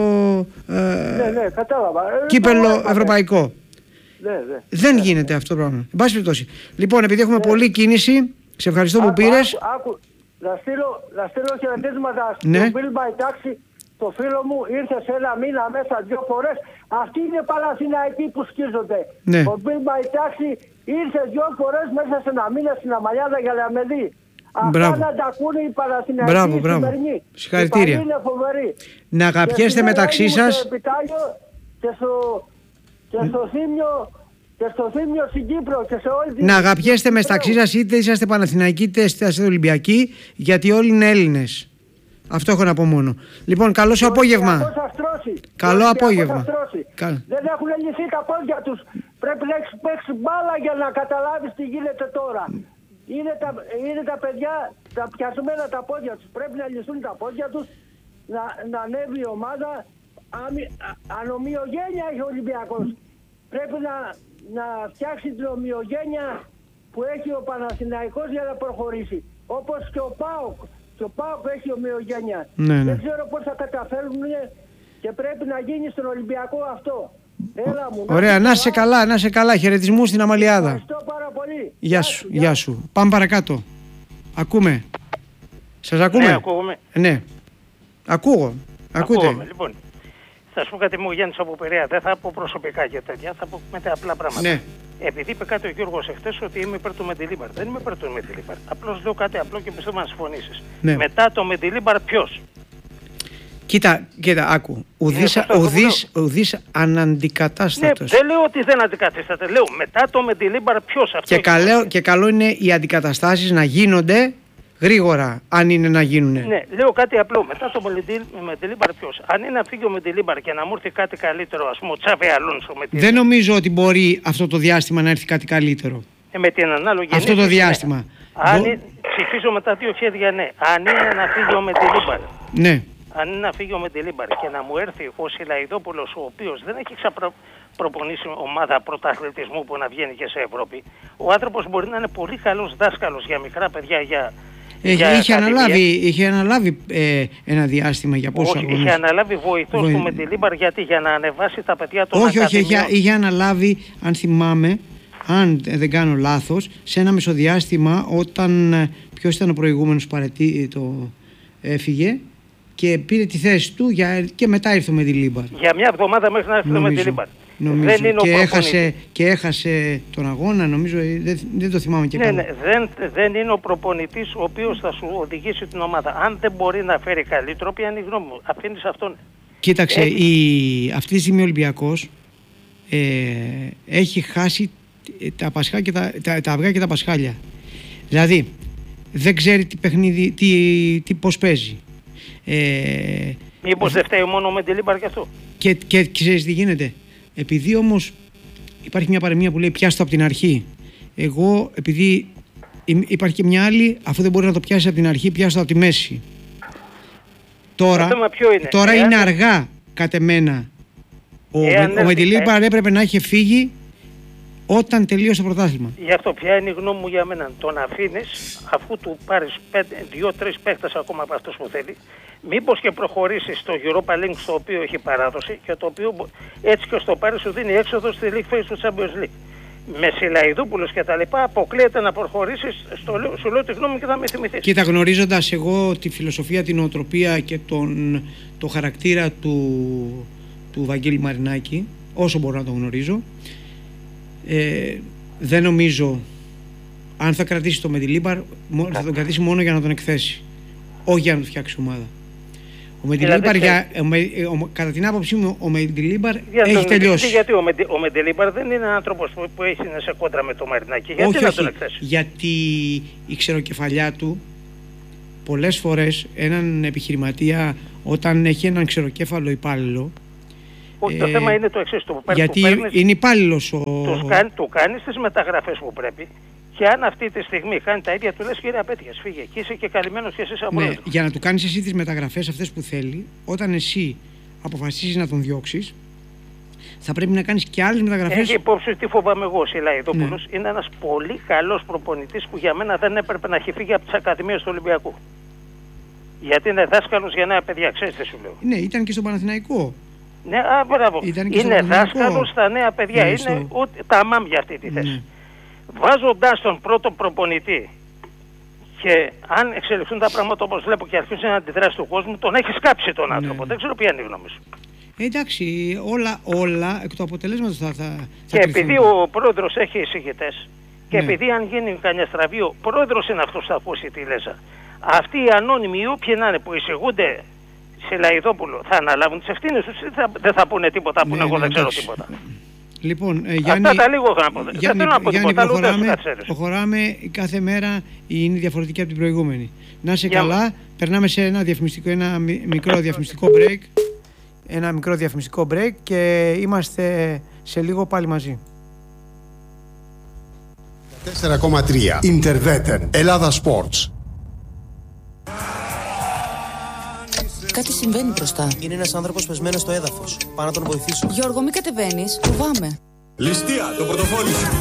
κύπελλο ευρωπαϊκό. Δεν γίνεται αυτό το πράγμα. Εν πάση περιπτώσει. Λοιπόν, επειδή έχουμε πολλή κίνηση, σε ευχαριστώ που πήρες.
Να στείλω χαιρετίσματα στον Bill by Taxi. Το φίλο μου ήρθε σε ένα μήνα μέσα 2 φορές. Αυτοί είναι Παναθηναϊκοί που σκίζονται.
Ναι.
Ο Bill by Taxi ήρθε 2 φορές μέσα σε ένα μήνα στην Αμαλιάδα για να με δει. Αυτά να τα ακούνε οι Παναθηναϊκοί σημερινοί.
Συγχαρητήρια.
Είναι φοβεροί.
Να αγαπιέστε μεταξύ σας.
Και στο Θήμιο στην Κύπρο και σε όλη την...
Να αγαπιέστε μεταξύ σας, είτε είσαστε Παναθηναϊκοί είτε είσαστε Ολυμπιακοί, γιατί όλοι είναι Έλληνες. Αυτό έχω να πω μόνο. Λοιπόν, καλό σου απόγευμα. Καλό απόγευμα.
Δεν έχουν λυθεί τα πόδια τους. Πρέπει να έχεις παίξει μπάλα για να καταλάβεις τι γίνεται τώρα. Είναι τα παιδιά τα πιασμένα τα πόδια τους. Πρέπει να λυθούν τα πόδια τους, να ανέβει η ομάδα. Ανομοιογένεια έχει ο Ολυμπιακός. Πρέπει να φτιάξει την ομοιογένεια που έχει ο Παναθηναϊκός για να προχωρήσει. Όπως και ο ΠΑΟΚ. Και ο ΠΑΟΚ έχει ομοιογένεια. Δεν ξέρω πώς θα καταφέρουν και πρέπει να γίνει στον Ολυμπιακό αυτό. Έλα μου.
Ωραία, να είσαι καλά. Χαιρετισμού στην Αμαλιάδα.
Ευχαριστώ πάρα πολύ.
Γεια σου. Πάμε παρακάτω. Ακούμε. Σας ακούμε?
Ναι, ακούγομαι.
Ναι. Ακούτε.
Λοιπόν, θα σου πω κάτι, μου Γιάννης από Πειραιά. Δεν θα πω προσωπικά και τέτοια, θα πω με τα απλά πράγματα.
Ναι.
Επειδή είπε κάτι ο Γιώργος εχθές ότι είμαι υπέρ του Μεντιλίμπαρ. Δεν είμαι υπέρ του Μεντιλίμπαρ. Απλώς λέω κάτι απλό και πιστεύω να συμφωνήσεις.
Ναι.
Μετά το Μεντιλίμπαρ ποιος?
Κοίτα, άκου. Ουδής αναντικατάστατος.
Ναι, δεν λέω ότι δεν αντικαθίσταται. Λέω μετά το Μεντιλίμπαρ ποιος?
Και καλό είναι οι αντικαταστάσεις να γίνονται γρήγορα, αν είναι να γίνουν.
Ναι, λέω κάτι απλό. Μετά το Μεντιλίμπαρ ποιος? Αν είναι να φύγει ο Μεντιλίμπαρ και να μου έρθει κάτι καλύτερο, ας πούμε, ο Τσάβι Αλόνσο.
Δεν νομίζω ότι μπορεί αυτό το διάστημα να έρθει κάτι καλύτερο.
Με την ανάλογη.
Αυτό το διάστημα.
Ναι. Ψηφίζω μετά 2 χέρια ναι. Αν είναι να φύγει ο Μεντιλίμπαρ.
Ναι.
Αν είναι να φύγει ο Μεντιλίμπαρ και να μου έρθει ο Σιλαϊδόπουλος, ο οποίος δεν έχει προπονήσει ομάδα πρωταθλητισμού που να βγαίνει και σε Ευρώπη, ο άνθρωπος μπορεί να είναι πολύ καλός δάσκαλος για μικρά παιδιά.
Είχε αναλάβει ένα διάστημα για πόσο αγώνες.
Είχε αναλάβει βοηθός του Μεντιλίμπαρ για να ανεβάσει τα παιδιά των ακαδημιών.
Είχε αναλάβει, αν θυμάμαι, αν δεν κάνω λάθος, σε ένα μεσοδιάστημα όταν ποιος ήταν ο προηγούμενος έφυγε και πήρε τη θέση του και μετά ήρθε ο Μεντιλίμπαρ.
Για μια εβδομάδα μέχρι να έρθει ο Μεντιλίμπαρ.
Δεν είναι και έχασε τον αγώνα, νομίζω, δεν το θυμάμαι και καλά.
Ναι, δεν είναι ο προπονητής ο οποίος θα σου οδηγήσει την ομάδα. Αν δεν μπορεί να φέρει καλύτερο, ποια είναι η γνώμη μου? Αφήνεις αυτόν.
Κοίταξε, αυτή τη στιγμή ο Ολυμπιακός έχει χάσει τα αυγά και τα πασχάλια. Δηλαδή, δεν ξέρει τι παιχνίδι, πώς παίζει.
Μήπως δεν φταίει μόνο με τη Λίμπαρ και αυτό?
Και ξέρεις τι γίνεται? Επειδή όμως υπάρχει μια παροιμία που λέει πιάστο από την αρχή. Εγώ, επειδή υπάρχει και μια άλλη, αφού δεν μπορεί να το πιάσει από την αρχή, πιάστο από τη μέση. Τώρα είναι αργά κατ' εμένα. Ο Μεντιλίμπαρ έπρεπε να είχε φύγει όταν τελείωσε το πρωτάθλημα.
Γι' αυτό ποια είναι η γνώμη μου για μένα? Τον αφήνεις αφού του πάρεις 2-3 παίκτες ακόμα από αυτούς που θέλει, μήπως και προχωρήσεις στο Europa League στο οποίο έχει παράδοση και το οποίο έτσι και στο πάρει σου δίνει έξοδο στη League Phase του Champions League. Με Σιλαϊδόπουλος και τα λοιπά αποκλείεται να προχωρήσεις, σου λέω τη γνώμη και θα με θυμηθείς.
Κοίτα, γνωρίζοντας εγώ τη φιλοσοφία, την νοοτροπία και το χαρακτήρα του Βαγγέλη Μαρινάκη, όσο μπορώ να το γνωρίζω, δεν νομίζω, αν θα κρατήσει το Μεντιλίμπαρ, θα τον κρατήσει μόνο για να τον εκθέσει, όχι για να του φτιάξει ομάδα. Ο Μεντιλίμπαρ, κατά την άποψή μου, ο Μεντιλίμπαρ έχει τελειώσει.
Γιατί ο Μεντιλίμπαρ δεν είναι άνθρωπος που έχει να σε κόντρα με το Μαρινάκη. Γιατί
όχι,
να τον εκθέσει?
Γιατί η ξεροκεφαλιά του πολλές φορές έναν επιχειρηματία, όταν έχει έναν ξεροκέφαλο υπάλληλο.
Όχι, το θέμα είναι το εξής.
Γιατί είναι υπάλληλος
του κάνεις τις μεταγραφές που πρέπει. Και αν αυτή τη στιγμή κάνει τα ίδια, του λες κύριε Απέτυχες, φύγε. Και είσαι και καλυμμένος και εσύ σαν πρόεδρος.
Για να του κάνεις εσύ τις μεταγραφές αυτές που θέλει, όταν εσύ αποφασίσεις να τον διώξεις, θα πρέπει να κάνεις και άλλες μεταγραφές.
Έχει υπόψη τι φοβάμαι εγώ. Ο Σιλαϊδόπουλος είναι ένας πολύ καλός προπονητής που για μένα δεν έπρεπε να έχει φύγει από τις ακαδημίες του Ολυμπιακού. Γιατί είναι δάσκαλος για νέα παιδιά, ξέρεις τι σου λέω.
Ναι, ήταν και στον Παναθηναϊκό.
Ναι, μπράβο. Είναι δάσκαλος στα νέα παιδιά. Είναι τα μάμ για αυτή τη θέση. Ναι. Βάζοντας τον πρώτο προπονητή και αν εξελιχθούν τα πράγματα όπως βλέπω και αρχίσουν να αντιδράσει του κόσμου, τον έχεις κάψει τον άνθρωπο. Δεν ξέρω ποια είναι η γνώμη σου.
Εντάξει, όλα εκ του αποτελέσματος θα
και επειδή ο πρόεδρος έχει εισηγητές και επειδή αν γίνει κανένα στραβή, ο πρόεδρος είναι αυτός που θα ακούσει τη Λέζα. Αυτοί οι ανώνυμοι ή όποιοι να είναι που εισηγούνται σε Λαϊδόπουλο θα αναλάβουν τις ευθύνες τους ή δεν θα πούνε τίποτα που εγώ δεν ξέρω τίποτα.
Λοιπόν, Γιάννη,
αυτά τα λίγο έχω να πω. Δεν θέλω να πω τίποτα,
προχωράμε, κάθε μέρα είναι διαφορετική από την προηγούμενη. Να είσαι καλά, περνάμε σε ένα μικρό διαφημιστικό break. Ένα μικρό διαφημιστικό break και είμαστε σε λίγο πάλι μαζί.
4,3 Interveten Ελλάδα Sports.
Κάτι συμβαίνει μπροστά.
Είναι ένας άνθρωπος πεσμένος στο έδαφος. Πάω να τον βοηθήσω.
Γιώργο, μην κατεβαίνεις. Φοβάμαι.
Ληστεία, το πορτοφόλι σου.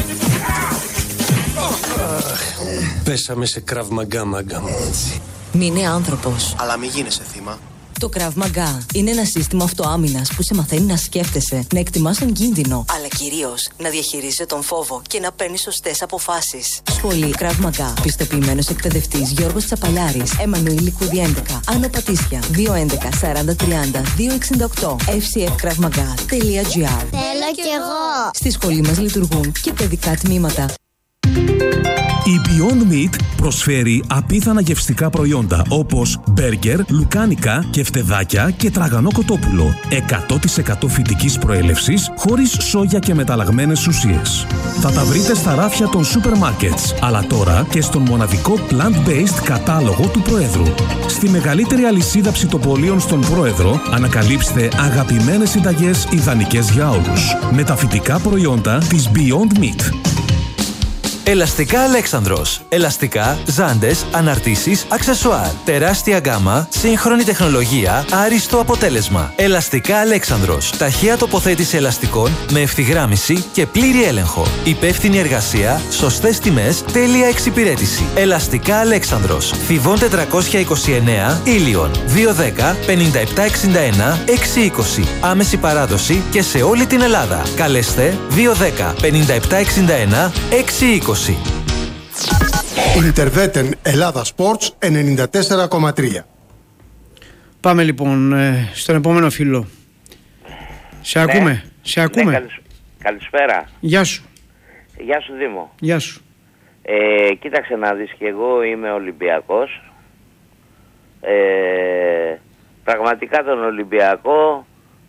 Πέσαμε σε Krav Maga, μάγκα μου.
Μην είναι άνθρωπος.
Αλλά μην γίνεσαι θύμα.
Το Krav Maga είναι ένα σύστημα αυτοάμυνας που σε μαθαίνει να σκέφτεσαι, να εκτιμάς τον κίνδυνο, αλλά κυρίως να διαχειρίζεσαι τον φόβο και να παίρνεις σωστές αποφάσεις. Σχολή Krav Maga. Πιστοποιημένος εκπαιδευτής Γιώργος Τσαπαλιάρης, Εμμανουήλ Λικούδη 11, Άνω Πατήσια, 211 40 30 268, fcfkravmaga.gr.
Θέλω κι εγώ.
Στη σχολή μας λειτουργούν και παιδικά τμήματα.
Η Beyond Meat προσφέρει απίθανα γευστικά προϊόντα όπως μπέργκερ, λουκάνικα, κεφτεδάκια και τραγανό κοτόπουλο. 100% φυτικής προέλευσης, χωρίς σόγια και μεταλλαγμένες ουσίες. Θα τα βρείτε στα ράφια των σούπερ μάρκετς, αλλά τώρα και στον μοναδικό plant-based κατάλογο του Προέδρου. Στη μεγαλύτερη αλυσίδα ψητοπολίων στον Πρόεδρο ανακαλύψτε αγαπημένες συνταγές ιδανικές για όλους. Με τα φυτικά προϊόντα της Beyond Meat.
Ελαστικά Αλέξανδρος. Ελαστικά, ζάντες, αναρτήσεις, αξεσουάρ. Τεράστια γκάμα, σύγχρονη τεχνολογία, άριστο αποτέλεσμα. Ελαστικά Αλέξανδρος. Ταχεία τοποθέτηση ελαστικών με ευθυγράμμιση και πλήρη έλεγχο. Υπεύθυνη εργασία, σωστές τιμές, τέλεια εξυπηρέτηση. Ελαστικά Αλέξανδρος. Θηβών 429, Ήλιον. 210 5761 620. Άμεση παράδοση και σε όλη την Ελλάδα. Καλέστε 210 5761 620.
Interveten Ελλάδα Sports 94,3.
Πάμε λοιπόν στον επόμενο φίλο. Σε ακούμε. Σε ακούμε.
Ναι, καλησπέρα.
Γεια σου.
Γεια σου Δήμο.
Γεια σου.
Κοίταξε να δεις, και εγώ είμαι Ολυμπιακός. Πραγματικά τον Ολυμπιακό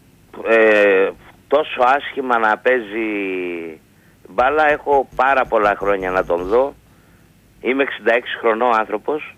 τόσο άσχημα να παίζει μπάλα έχω πάρα πολλά χρόνια να τον δω. Είμαι 66 χρονών άνθρωπος.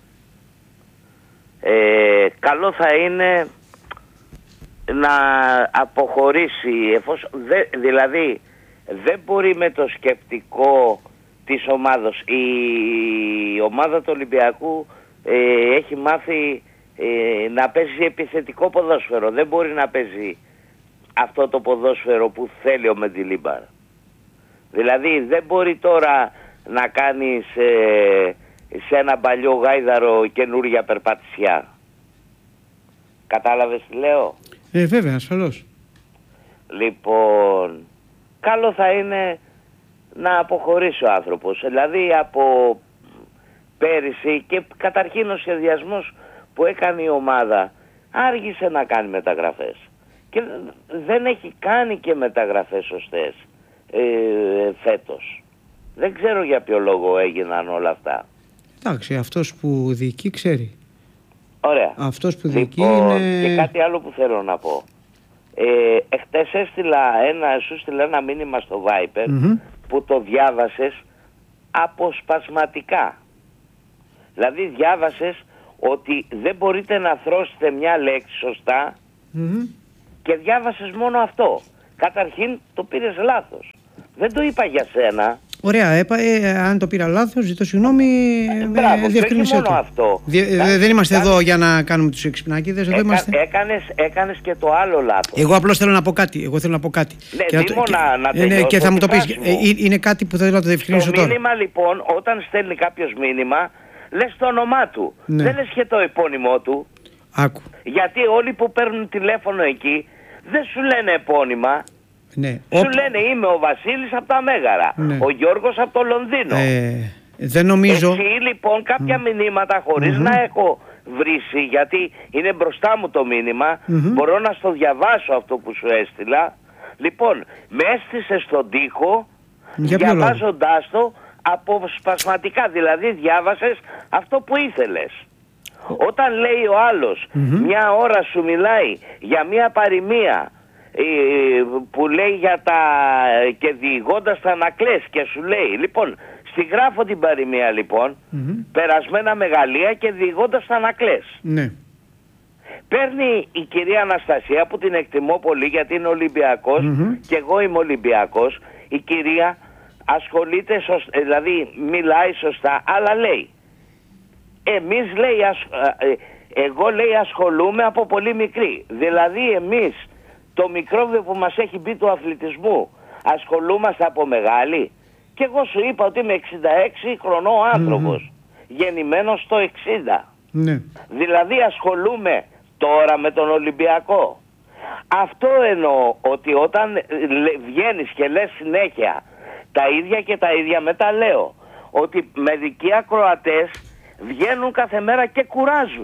Καλό θα είναι να αποχωρήσει, εφόσον, δηλαδή δεν μπορεί με το σκεπτικό της ομάδος. Η ομάδα του Ολυμπιακού έχει μάθει να παίζει επιθετικό ποδόσφαιρο. Δεν μπορεί να παίζει αυτό το ποδόσφαιρο που θέλει ο Μεντιλίμπαρ. Δηλαδή δεν μπορεί τώρα να κάνεις σε ένα παλιό γάιδαρο καινούρια περπατησιά. Κατάλαβες τι λέω?
Βέβαια, ασφαλώς.
Λοιπόν, καλό θα είναι να αποχωρήσει ο άνθρωπος. Δηλαδή από πέρυσι και καταρχήν ο σχεδιασμός που έκανε η ομάδα άργησε να κάνει μεταγραφές. Και δεν έχει κάνει και μεταγραφές σωστές φέτος. Δεν ξέρω για ποιο λόγο έγιναν όλα αυτά.
Εντάξει, αυτός που διοικεί ξέρει.
Ωραία.
Αυτός που διοικεί
είναι... Και κάτι άλλο που θέλω να πω. Εχθές σου έστειλα ένα μήνυμα στο Viber που το διάβασες αποσπασματικά. Δηλαδή διάβασες ότι δεν μπορείτε να θρώσετε μια λέξη σωστά και διάβασες μόνο αυτό. Καταρχήν το πήρες λάθος. Δεν το είπα για σένα.
Ωραία, αν το πήρα λάθος, ζητώ συγγνώμη.
Διευκρινίσαι το. Αυτό.
Δεν είμαστε εδώ για να κάνουμε τους εξυπνάκηδες.
Έκανες και το άλλο λάθος.
Εγώ απλώς θέλω να πω κάτι.
Ναι, να τελειώσω.
Και θα μου το πεις. Είναι κάτι που θέλω να το διευκρινίσω τώρα.
Το μήνυμα λοιπόν, όταν στέλνει κάποιος μήνυμα, λες το όνομά του. Ναι. Δεν λες και το επώνυμό του.
Άκου.
Γιατί όλοι που παίρνουν τηλέφωνο εκεί δεν σου λένε επώνυμα.
Ναι.
Σου λένε είμαι ο Βασίλης από τα Μέγαρα, ο Γιώργος από το Λονδίνο.
Δεν νομίζω.
Εσύ λοιπόν κάποια μηνύματα χωρίς να έχω βρήσει, γιατί είναι μπροστά μου το μήνυμα, μπορώ να στο διαβάσω αυτό που σου έστειλα. Λοιπόν, με έστησε στον τοίχο διαβάζοντάς το αποσπασματικά, δηλαδή διάβασες αυτό που ήθελες. Όταν λέει ο άλλος μια ώρα σου μιλάει για μια παροιμία που λέει για τα και διηγώντας τα ανακλές και σου λέει λοιπόν στη γράφω την παροιμία λοιπόν περασμένα μεγαλεία και διηγώντας τα ανακλές.
Ναι.
Παίρνει η κυρία Αναστασία που την εκτιμώ πολύ γιατί είναι Ολυμπιακός και εγώ είμαι Ολυμπιακός. Η κυρία ασχολείται σωστά, δηλαδή μιλάει σωστά, αλλά λέει εμείς λέει εγώ λέει ασχολούμαι από πολύ μικρή, δηλαδή εμείς το μικρόβιο που μας έχει μπει του αθλητισμού ασχολούμαστε από μεγάλη. Και εγώ σου είπα ότι είμαι 66 χρονό άνθρωπος, γεννημένος το 60.
Ναι.
Δηλαδή ασχολούμαι τώρα με τον Ολυμπιακό. Αυτό εννοώ, ότι όταν βγαίνεις και λες συνέχεια τα ίδια και τα ίδια, μετά λέω ότι μερικοί ακροατές βγαίνουν κάθε μέρα και κουράζουν.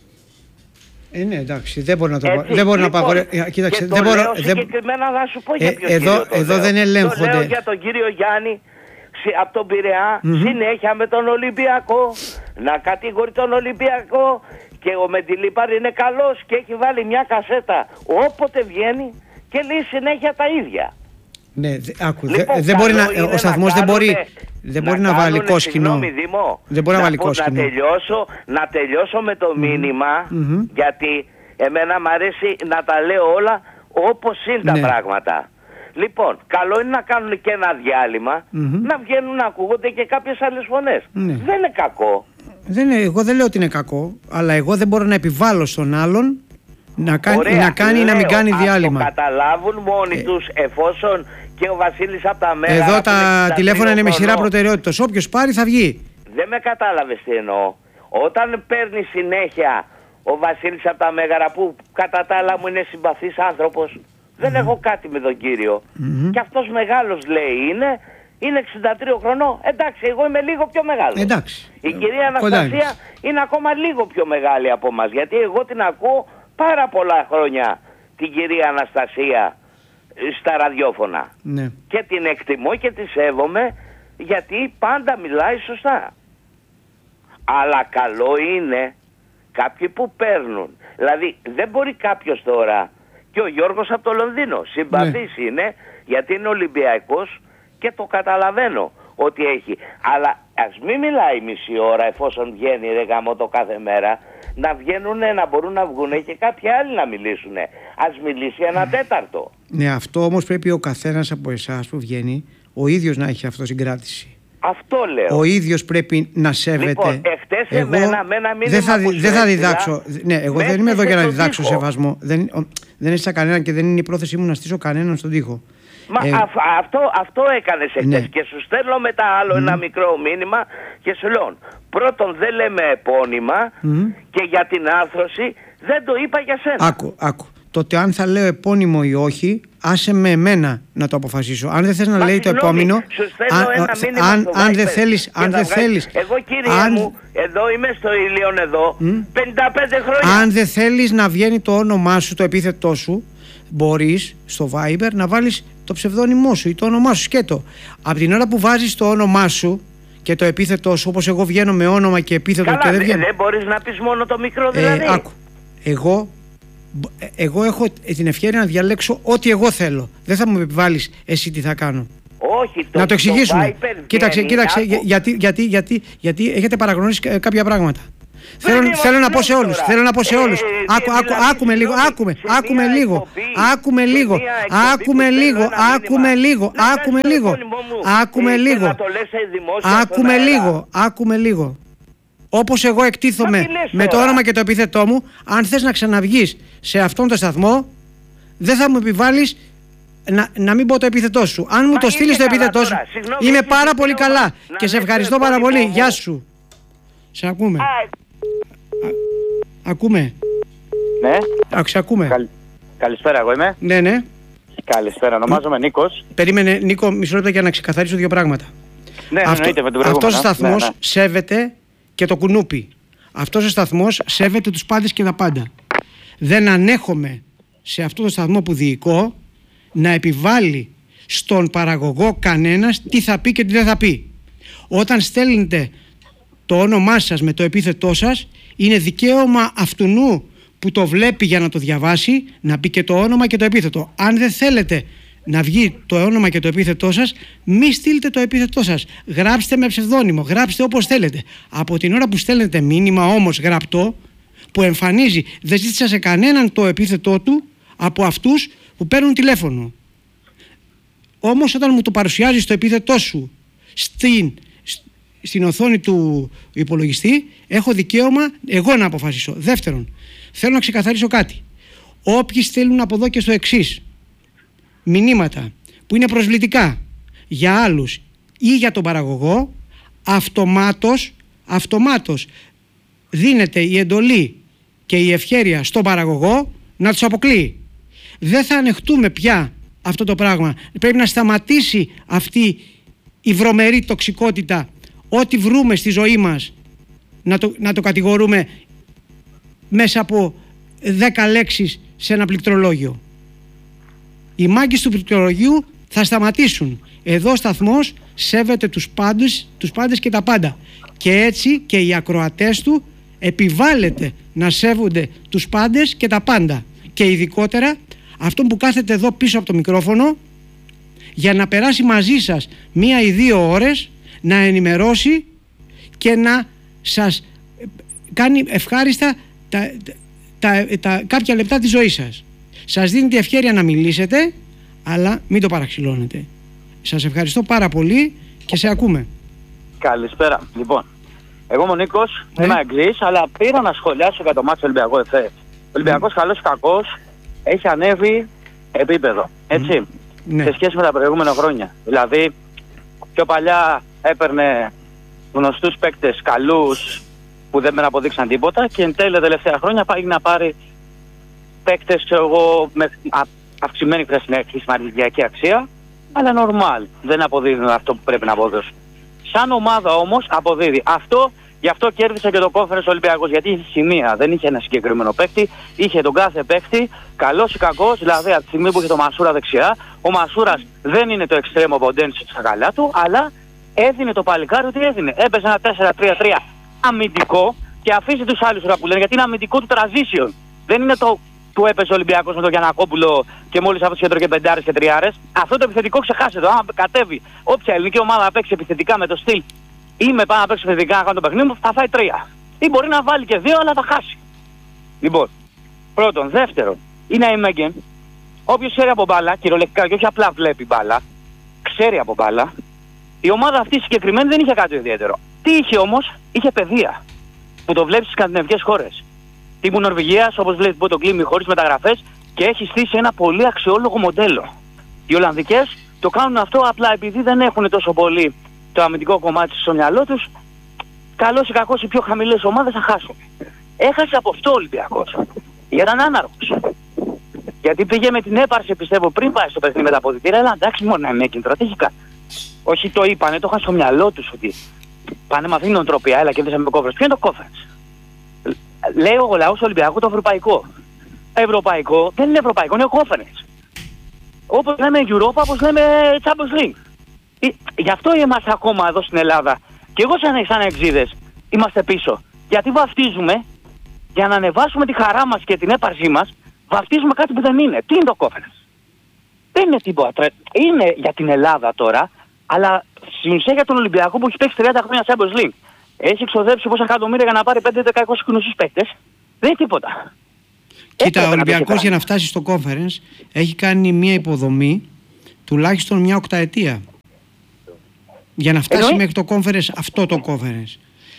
Ναι, εντάξει, δεν μπορεί να το δεν μπορεί να
κοίταξε, δεν μπορώ συγκεκριμένα να σου πω για ποιο
εδώ δεν ελέγχονται.
Το λέω για τον κύριο Γιάννη από τον Πειραιά, συνέχεια με τον Ολυμπιακό, να κατηγορεί τον Ολυμπιακό και ο Μεντιλίπαρ είναι καλός και έχει βάλει μια κασέτα όποτε βγαίνει και λέει συνέχεια τα ίδια.
Ναι, άκου, λοιπόν, δεν μπορεί ο σταθμός δεν μπορεί να βάλει κόσκινο. Δεν μπορεί να βάλει κόσκινο.
Να τελειώσω με το μήνυμα, γιατί εμένα μου αρέσει να τα λέω όλα όπως είναι τα πράγματα. Λοιπόν, καλό είναι να κάνουν και ένα διάλειμμα, να βγαίνουν να ακούγονται και κάποιες άλλες φωνές. Δεν είναι κακό.
Εγώ δεν λέω ότι είναι κακό, αλλά εγώ δεν μπορώ να επιβάλλω στον άλλον να κάνει ή να μην κάνει διάλειμμα.
Το καταλάβουν μόνοι τους εφόσον και ο Βασίλης από τα Μέγαρα.
Εδώ τα τηλέφωνα είναι με σειρά προτεραιότητας. Όποιος πάρει θα βγει.
Δεν με κατάλαβες τι εννοώ. Όταν παίρνει συνέχεια ο Βασίλης από τα Μέγαρα, που κατά τα άλλα μου είναι συμπαθής άνθρωπος, δεν έχω κάτι με τον κύριο. Και αυτός μεγάλος λέει είναι 63 χρονών. Εντάξει, εγώ είμαι λίγο πιο μεγάλος.
Εντάξει.
Η κυρία Αναστασία είναι ακόμα λίγο πιο μεγάλη από μας, γιατί εγώ την ακούω πάρα πολλά χρόνια την κυρία Αναστασία στα ραδιόφωνα.
Ναι.
Και την εκτιμώ και τη σέβομαι γιατί πάντα μιλάει σωστά. Αλλά καλό είναι κάποιοι που παίρνουν. Δηλαδή δεν μπορεί κάποιος τώρα, και ο Γιώργος από το Λονδίνο συμπαθής είναι, γιατί είναι Ολυμπιακός και το καταλαβαίνω ότι έχει. Αλλά ας μην μιλάει μισή ώρα εφόσον βγαίνει ρε γάμο το κάθε μέρα, να βγαίνουν, να μπορούν να βγουν και κάποιοι άλλοι να μιλήσουν. Ας μιλήσει ένα τέταρτο.
Ναι, αυτό όμως πρέπει ο καθένας από εσάς που βγαίνει ο ίδιος να έχει αυτοσυγκράτηση.
Αυτό λέω.
Ο ίδιος πρέπει να σέβεται.
Λοιπόν, εχθές εμένα
δεν θα διδάξω. Ναι, εγώ δεν είμαι εδώ για να διδάξω σεβασμό. Δεν έστεισα κανέναν και δεν είναι η πρόθεσή μου να στήσω κανέναν στον τοίχο.
Μα αυτό έκανες εχθές και σου στέλνω μετά άλλο ένα μικρό μήνυμα και σου λέω πρώτον δεν λέμε επώνυμα και για την άρθρωση δεν το είπα για σένα.
Άκου. Τότε αν θα λέω επώνυμο ή όχι, άσε με εμένα να το αποφασίσω. Αν δεν θες να λέει το επόμενο, αν δεν θέλεις,
εγώ κύριε μου, εδώ είμαι στο Ήλιον εδώ, 55 χρόνια.
Αν δεν θέλεις να βγαίνει το όνομά σου, το επίθετό σου, μπορείς στο Viber να βάλεις το ψευδόνυμό σου ή το όνομά σου, σκέτο. Από την ώρα που βάζεις το όνομά σου και το επίθετό σου, όπως εγώ βγαίνω με όνομα και επίθετο.
Καλά,
και δεν βγαίνω.
Δεν μπορείς να πεις μόνο το μικρό δηλαδή.
Άκου. Εγώ έχω την ευκαιρία να διαλέξω ό,τι εγώ θέλω. Δεν θα μου επιβάλλεις εσύ τι θα κάνω.
Όχι,
να το εξηγήσουμε. Κοίταξε, γιατί έχετε παραγνωρίσει κάποια πράγματα. Θέλω να πω σε όλους. Άκουμε λίγο. Όπως εγώ εκτίθομαι με το όνομα και το επίθετό μου, αν θες να ξαναβγείς σε αυτόν τον σταθμό, δεν θα μου επιβάλλεις να μην πω το επίθετό σου. Αν μου το στείλεις το επίθετό σου, είμαι πάρα πολύ καλά και σε ευχαριστώ πάρα πολύ. Γεια σου. Σε ακούμε. Ακούμε.
Ναι.
Ακούμε.
Καλησπέρα, εγώ είμαι.
Ναι.
Καλησπέρα, ονομάζομαι Νίκος.
Περίμενε, Νίκο, μισό λεπτό για να ξεκαθαρίσω δύο πράγματα.
Ναι, εννοείται με τον προηγούμενο.
Αυτός ο σταθμός σέβεται και το κουνούπι. Αυτός ο σταθμός σέβεται τους πάντες και τα πάντα. Δεν ανέχομαι σε αυτό το σταθμό που διοικώ να επιβάλλει στον παραγωγό κανένας τι θα πει και τι δεν θα πει. Όταν στέλνετε το όνομά σας με το επίθετό σας, είναι δικαίωμα αυτουνού που το βλέπει για να το διαβάσει να πει και το όνομα και το επίθετο. Αν δεν θέλετε να βγει το όνομα και το επίθετό σας, μη στείλετε το επίθετό σας. Γράψτε με ψευδόνυμο, γράψτε όπως θέλετε. Από την ώρα που στέλνετε μήνυμα όμως γραπτό, που εμφανίζει, δεν ζήτησα σε κανέναν το επίθετό του από αυτούς που παίρνουν τηλέφωνο. Όμως όταν μου το παρουσιάζεις το επίθετό σου στην οθόνη του υπολογιστή, έχω δικαίωμα εγώ να αποφασίσω. Δεύτερον, θέλω να ξεκαθαρίσω κάτι. Όποιοι στέλνουν από εδώ και στο εξής μηνύματα που είναι προσβλητικά για άλλους ή για τον παραγωγό, αυτομάτως δίνεται η εντολή και η ευχέρεια στον παραγωγό να τους αποκλείει. Δεν θα ανεχτούμε πια αυτό το πράγμα. Πρέπει να σταματήσει αυτή η βρωμερή τοξικότητα. Ό,τι βρούμε στη ζωή μας να το κατηγορούμε μέσα από 10 λέξεις σε ένα πληκτρολόγιο. Οι μάγκες του πληκτρολογίου θα σταματήσουν. Εδώ ο σταθμός σέβεται τους πάντες και τα πάντα. Και έτσι και οι ακροατές του επιβάλλεται να σέβονται τους πάντες και τα πάντα. Και ειδικότερα αυτόν που κάθεται εδώ πίσω από το μικρόφωνο για να περάσει μαζί σας 1 ή 2 ώρες, να ενημερώσει και να σας κάνει ευχάριστα κάποια λεπτά της ζωής σας. Σας δίνει τη ευκαιρία να μιλήσετε, αλλά μην το παραξηλώνετε. Σας ευχαριστώ πάρα πολύ και σε ακούμε.
Καλησπέρα. Λοιπόν, εγώ είμαι ο Νίκος, είμαι Αγγλής, αλλά πήρα να σχολιάσω για το μάτσο Ολυμπιακό ΕΦΕ. Ο Ολυμπιακός, καλός ή κακός, έχει ανέβει επίπεδο, έτσι, σε σχέση με τα προηγούμενα χρόνια. Δηλαδή, πιο παλιά έπαιρνε γνωστούς παίκτες καλούς που δεν με αποδείξαν τίποτα και εν τέλει τα τελευταία χρόνια πάει να πάρει παίκτες με αυξημένη χρησιμοποιητική αξία, αλλά normal, δεν αποδίδουν αυτό που πρέπει να αποδώσουν. Σαν ομάδα όμως αποδίδει. Γι' αυτό κέρδισε και το Conference Ολυμπιακός, γιατί είχε σημεία, δεν είχε ένα συγκεκριμένο παίκτη, είχε τον κάθε παίκτη, καλός ή κακός, δηλαδή από τη στιγμή που είχε το Μασούρα δεξιά, ο Μασούρας δεν είναι το εξτρέμο ποντένσι στα καλά του, αλλά έδινε το παλικάρι ότι έδινε. Έπαιζε ένα 4-3-3 αμυντικό και αφήσει τους άλλους που λένε, γιατί είναι αμυντικό του transition. Δεν είναι το που έπαιζε ο Ολυμπιακός με τον Γιαννακόπουλο και μόλις αυτό και έτρωγε 5 και 3. Αυτό το επιθετικό ξεχάσε το. Αν κατέβει όποια ελληνική ομάδα να παίξει επιθετικά με το στυλ ή με πάνω να παίξει επιθετικά να κάνει το παιχνίδι μου, θα φάει 3. Ή μπορεί να βάλει και 2, αλλά θα χάσει. Λοιπόν, πρώτον. Δεύτερον, είναι αιμέγγεν. Όποιος ξέρει από μπάλα, κυριολεκτικά και όχι απλά βλέπει μπάλα, ξέρει από μπάλα. Η ομάδα αυτή συγκεκριμένη δεν είχε κάτι ιδιαίτερο. Τι είχε όμως, είχε παιδεία. Που το βλέπει στις σκανδιναβικές χώρες. Τύπου Νορβηγίας, όπως βλέπει το κλίμι, χωρίς μεταγραφές και έχει στήσει ένα πολύ αξιόλογο μοντέλο. Οι Ολλανδικές το κάνουν αυτό απλά επειδή δεν έχουν τόσο πολύ το αμυντικό κομμάτι στο μυαλό τους. Καλός ή κακός, οι πιο χαμηλές ομάδες θα χάσουν. Έχασε από αυτό ο Ολυμπιακός. Γιατί ήταν άναρχος. Γιατί πήγε με την έπαρση, πιστεύω, πριν πάει στο παιχνίδι με τα αποδυτήρια. Αλλά εντάξει, μόνο να είναι έκυντρα, τι έχει κάνει. Όχι, το είπανε, το είχαν στο μυαλό τους ότι πάνε με αυτήν την νοοτροπία, έλα κέρδισαμε το Conference. Ποιο είναι το Conference? Λέει ο λαός Ολυμπιακού το ευρωπαϊκό. Ευρωπαϊκό δεν είναι ευρωπαϊκό, είναι Conference. Όπως λέμε Europa, όπως λέμε Champions League. Γι' αυτό είμαστε ακόμα εδώ στην Ελλάδα Και εγώ σαν εξίδες είμαστε πίσω. Γιατί βαφτίζουμε, για να ανεβάσουμε τη χαρά μας και την έπαρσή μας, βαφτίζουμε κάτι που δεν είναι. Τι είναι το Conference? Δεν είναι τίποτα. Είναι για την Ελλάδα τώρα, αλλά στην ουσία για τον Ολυμπιακό που έχει παίξει 30 χρόνια Champions League. Έχει εξοδέψει πόσα εκατομμύρια για να πάρει 5-10 γνωστούς παίκτες. Δεν είναι τίποτα.
Κοίτα, ο Ολυμπιακός για να φτάσει στο Conference έχει κάνει μια υποδομή τουλάχιστον μια οκταετία. Για να φτάσει μέχρι το Conference, αυτό το Conference.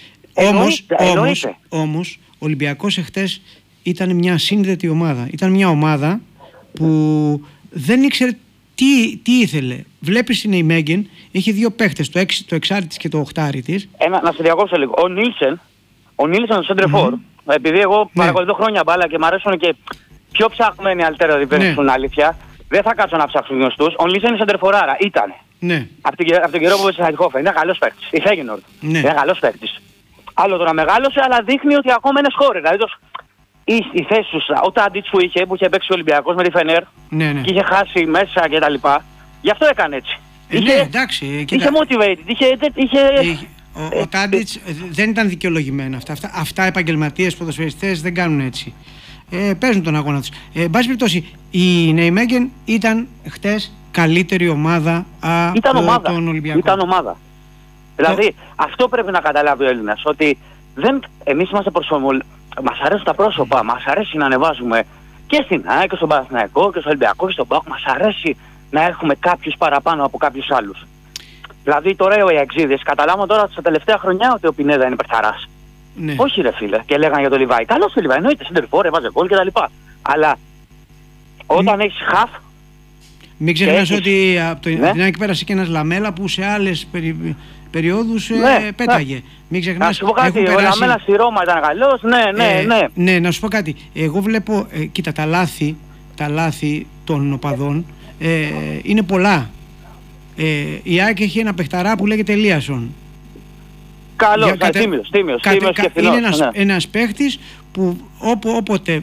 Όμως, ο Ολυμπιακός εχθές ήταν μια σύνδετη ομάδα. Ήταν μια ομάδα που δεν ήξερε τι ήθελε. Βλέπεις την Νεϊμέγεν, έχει δύο παίχτες, το εξάρι της και το οχτάρι της.
Να σε διακόψω λίγο. Ο Νίλσεν ο Σέντρεφορ, επειδή εγώ παρακολουθώ χρόνια μπάλα και μου αρέσουν και πιο ψάχνουμε αλτέρα διπέρνουν αλήθεια, δεν θα κάτσω να ψάξω γνωστούς. Ο Νίλσεν είναι Σέντρεφοράρα, ήταν.
Ναι.
Από τον καιρό που είσαι Χαϊτχόφεν, είναι καλός παίκτης. Η Φέγγενορντ, είναι καλός παίκτης. Άλλο τώρα μεγάλωσε, αλλά δείχνει ότι ακόμα είναι σχόρε. Δηλαδή η θέση του, ο Τάντιτς που είχε παίξει ο Ολυμπιακός με τη Φενέρ και είχε χάσει μέσα κτλ. Γι' αυτό έκανε έτσι.
Εντάξει.
Είχε motivated,
ο Τάντιτς δεν ήταν δικαιολογημένα αυτά. Αυτά επαγγελματίες ποδοσφαιριστές δεν κάνουν έτσι. Παίζουν τον αγώνα τους. Εν πάση περιπτώσει, η Νεϊμέγεν ήταν χτες καλύτερη ομάδα από τον Ολυμπιακό.
Ήταν ομάδα. Δηλαδή, αυτό πρέπει να καταλάβει ο Έλληνας, ότι εμείς είμαστε μας αρέσουν τα πρόσωπα, μας αρέσει να ανεβάζουμε και στην ΑΕΚ και στον Παναθηναϊκό και στον Ολυμπιακό και στον ΠΑΟΚ, μας αρέσει να έχουμε κάποιους παραπάνω από κάποιους άλλους. Δηλαδή τώρα οι Αεξίδες καταλάβουν τώρα στα τελευταία χρονιά ότι ο Πινέδα είναι παιχταράς.
Ναι.
Όχι ρε φίλε, και λέγανε για τον Λιβάη. Καλώς ο Λιβάη, εννοείται, σεντερφόρ, έβαζε γκολ κτλ. Αλλά όταν έχεις χαφ.
Μην ξεχνάς ότι από την ΑΕΚ πέρασε και ένας Λαμέλα που σε άλλες περιόδους πέταγε. Μην ξεχνάς.
Να σου πω κάτι, ο Λαμέλα στη Ρώμα ήταν καλός,
ναι, να σου πω κάτι. Εγώ βλέπω, κοίτα, τα λάθη των οπαδών είναι πολλά. Η ΑΕΚ έχει ένα παιχταρά που λέγεται Ελίασον.
Καλός, τίμιος και φθηνός.
Είναι ένας παίχτης που όποτε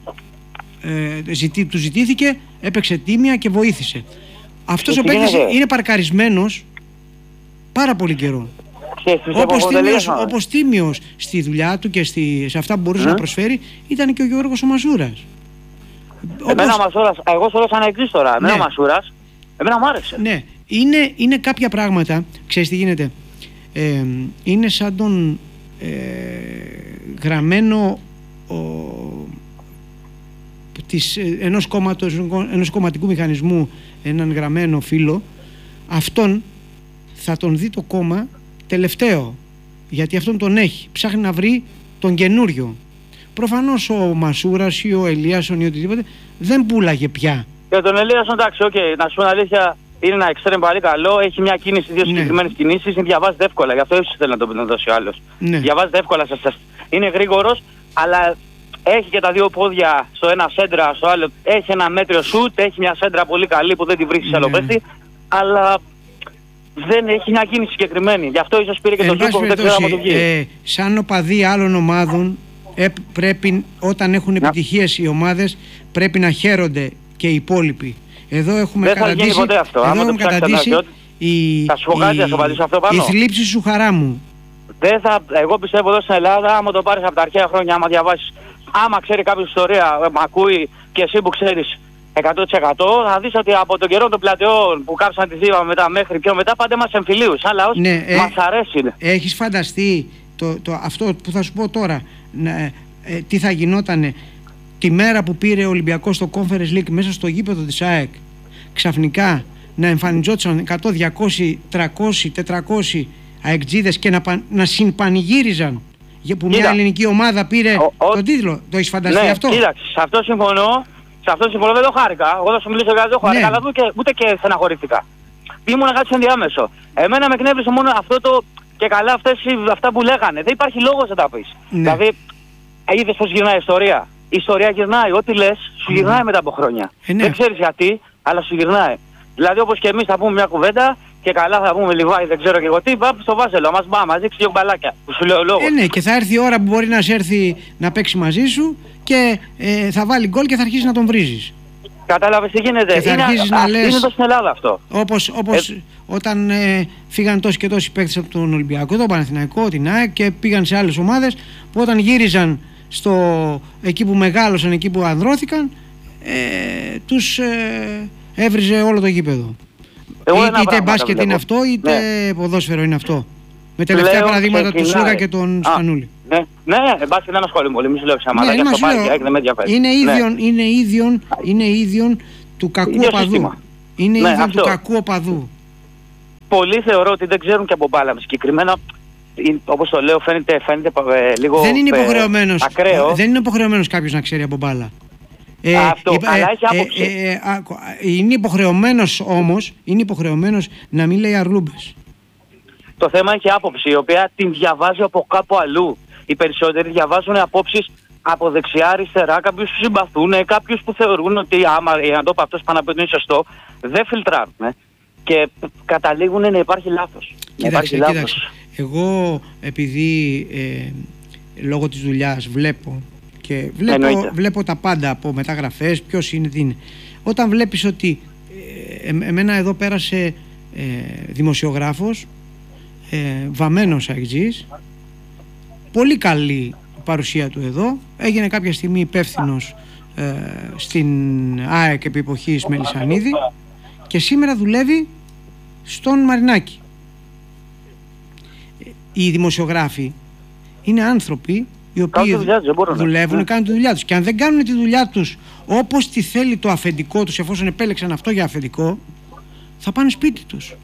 του ζητήθηκε έπαιξε τίμια και βοήθησε. Αυτός ο παίχτης είναι παρκαρισμένος πάρα πολύ καιρό. Όπως τίμιος στη δουλειά του και σε αυτά που μπορούσε να προσφέρει ήταν και ο Γιώργος ο Μασούρας.
Εμένα ο Μασούρας, εγώ θέλω σαν εξής τώρα. Εμένα ο Μασούρας, εμένα μου άρεσε.
Ναι, είναι κάποια πράγματα, ξέρεις τι γίνεται, είναι σαν τον γραμμένο ενός κομματικού μηχανισμού, έναν γραμμένο φύλλο, αυτόν θα τον δει το κόμμα τελευταίο, γιατί αυτόν τον έχει, ψάχνει να βρει τον καινούριο. Προφανώς ο Μασούρας ή ο Ελίασον ή οτιδήποτε δεν πουλάγε πια.
Για τον Ελίασον, εντάξει, να σου πω αλήθεια, είναι ένα εξτρέμ πολύ καλό, έχει μια κίνηση, δύο συγκεκριμένες κινήσεις, διαβάζεται εύκολα, γι' αυτό ίσως θέλει να το δώσει ο άλλος. Διαβάζεται εύκολα, είναι γρήγορος, αλλά έχει και τα δύο πόδια στο ένα σέντρα, στο άλλο έχει ένα μέτριο σουτ, έχει μια σέντρα πολύ καλή που δεν τη βρίσκει σε άλλο παίχτη, αλλά δεν έχει μια κίνηση συγκεκριμένη. Γι' αυτό ίσως πήρε και το ζούκο που δεν ξέρω να το βγει.
Σαν οπαδοί άλλων ομάδων, πρέπει καταντήσει έχουν επιτυχίες οι ομάδες, πρέπει να χαίρονται και οι υπόλοιποι. Εδώ έχουμε καταντήσει η θλίψη σου χαρά μου.
Εγώ πιστεύω εδώ στην Ελλάδα, άμα το πάρεις από τα αρχαία χρόνια, άμα διαβάσεις, άμα ξέρει κάποιος ιστορία, μ' ακούει και εσύ που ξέρεις 100%, θα δεις ότι από τον καιρό των πλατεών που κάψαν τη Θήβα μετά μέχρι πιο μετά, πάντα μας εμφυλίους. Σαν λαός μας αρέσει.
Έχεις φανταστεί αυτό που θα σου πω τώρα, τι θα γινότανε τη μέρα που πήρε ο Ολυμπιακός στο Conference League μέσα στο γήπεδο της ΑΕΚ, ξαφνικά να εμφανιζόντουσαν 100, 200, 300, 400 αεκτζίδες και να συμπανηγύριζαν που μια ελληνική ομάδα πήρε τον τίτλο. Το έχεις φανταστεί αυτό?
Κοίταξε, σε αυτό συμφωνώ, δεν το χάρηκα. Εγώ θα σου μιλήσω για το χάρηκα, αλλά ούτε και στεναχωρήθηκα. Ήμουν κάτι ενδιάμεσο. Εμένα με εκνεύρισε μόνο αυτό και καλά αυτά που λέγανε. Δεν υπάρχει λόγος να τα πεις. Δηλαδή, είδες πως γυρνάει η ιστορία. Η ιστορία γυρνάει. Ό,τι λες, σου γυρνάει μετά από χρόνια. Δεν ξέρεις γιατί, αλλά σου γυρνάει. Δηλαδή, όπως και εμείς θα πούμε μια κουβέντα και καλά θα πούμε Λιβάη, δεν ξέρω και εγώ τι, πάμε στο Βάζελο, μας δείξει δύο μπαλάκια. Που σου λέω λόγο.
Ναι, και θα έρθει η ώρα που μπορεί να σε έρθει να παίξει μαζί σου και θα βάλει γκολ και θα αρχίσει να τον βρίζεις.
Κατάλαβες τι γίνεται.
Και θα αρχίσεις να λες,
είναι εδώ στην Ελλάδα αυτό.
Όπως όταν φύγαν τόσοι και τόσοι παίκτες από τον Ολυμπιακό, τον Παναθηναϊκό, την ΑΕΚ και πήγαν σε άλλες ομάδες, που όταν γύριζαν εκεί που μεγάλωσαν, εκεί που ανδρώθηκαν, τους έβριζε όλο το γήπεδο. Είτε μπάσκετ είναι αυτό, είτε ποδόσφαιρο είναι αυτό. Με τελευταία παραδείγματα του Σούγα και τον Σπανούλη.
Ναι, μπάσκετ δεν ασχολούμαι πολύ, μη σου λέω ψάματα.
Είναι ίδιον του κακού οπαδού. Είναι ίδιον του κακού οπαδού.
Πολλοί θεωρώ ότι δεν ξέρουν και από μπάλα. Συγκεκριμένα, όπως το λέω, φαίνεται λίγο ακραίο.
Δεν είναι υποχρεωμένος κάποιος να ξέρει από μπάλα.
Αλλά έχει άποψη.
Είναι υποχρεωμένος να μην λέει αρλούμπες.
Το θέμα έχει άποψη, η οποία την διαβάζει από κάπου αλλού. Οι περισσότεροι διαβάζουν απόψεις από δεξιά, αριστερά, κάποιους που συμπαθούν, κάποιους που θεωρούν ότι άμα να το πω αυτός πάνω από είναι σωστό, δεν φιλτράρουν. Και καταλήγουν να υπάρχει λάθος.
Κοίταξε. Εγώ επειδή λόγω της δουλειάς βλέπω τα πάντα από μεταγραφές, ποιος είναι, τι είναι. Όταν βλέπεις ότι εμένα εδώ πέρασε δημοσιογράφος, βαμμένος αεξής, πολύ καλή παρουσία του εδώ, έγινε κάποια στιγμή υπεύθυνος στην ΑΕΚ επί εποχής Μελισσανίδη και σήμερα δουλεύει στον Μαρινάκη. Οι δημοσιογράφοι είναι άνθρωποι οι οποίοι δουλεύουν, κάνουν τη δουλειά τους, και αν δεν κάνουν τη δουλειά τους όπως τη θέλει το αφεντικό τους, εφόσον επέλεξαν αυτό για αφεντικό, θα πάνε σπίτι τους.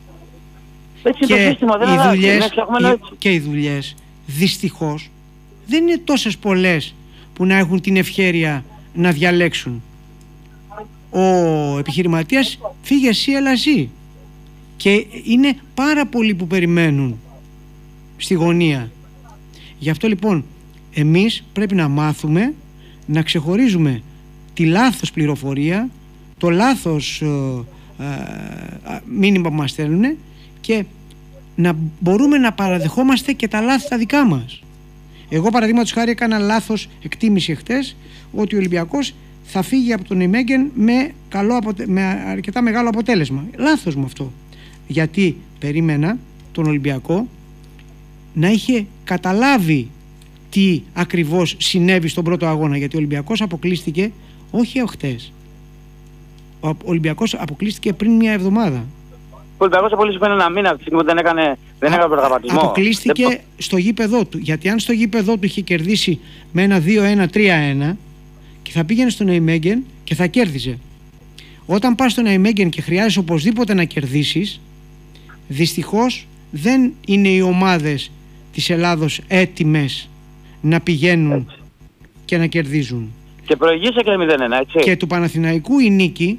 Και οι δουλειές δυστυχώς δεν είναι τόσες πολλές που να έχουν την ευχέρεια να διαλέξουν. Ο επιχειρηματίας φύγε εσύ, έλα εσύ. Και είναι πάρα πολλοί που περιμένουν στη γωνία. Γι' αυτό λοιπόν εμείς πρέπει να μάθουμε να ξεχωρίζουμε τη λάθος πληροφορία, το λάθος μήνυμα που μας στέλνουν, και να μπορούμε να παραδεχόμαστε και τα λάθη τα δικά μας. Εγώ παραδείγματος χάρη έκανα λάθος εκτίμηση χτες ότι ο Ολυμπιακός θα φύγει από τον Νijmegen με αρκετά μεγάλο αποτέλεσμα. Λάθος μου αυτό. Γιατί περίμενα τον Ολυμπιακό να είχε καταλάβει τι ακριβώς συνέβη στον πρώτο αγώνα, γιατί ο Ολυμπιακός αποκλείστηκε όχι χτες. Ο Ολυμπιακός αποκλείστηκε πριν μια εβδομάδα.
Ο Ολυμπιακός αποκλείστηκε ένα μήνα, από τη στιγμή που δεν έκανε πρωταθλητισμό.
Αποκλείστηκε στο γήπεδό του. Γιατί αν στο γήπεδό του είχε κερδίσει με ένα 2-1, 3-1, και θα πήγαινε στο Nijmegen και θα κέρδιζε. Όταν πας στο Nijmegen και χρειάζεσαι οπωσδήποτε να κερδίσεις, δυστυχώς δεν είναι οι ομάδες της Ελλάδος έτοιμες να πηγαίνουν και να κερδίζουν.
Και προηγήσε και 0-1, έτσι.
Και του Παναθηναϊκού η νίκη,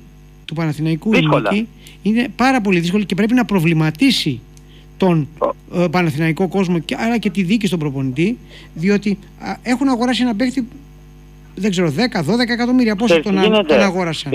είναι πάρα πολύ δύσκολη και πρέπει να προβληματίσει τον Παναθηναϊκό κόσμο, αλλά και τη δίκη στον προπονητή, διότι έχουν αγοράσει ένα παίκτη, δεν ξέρω, 10-12 εκατομμύρια. Πόσο τον αγόρασαν?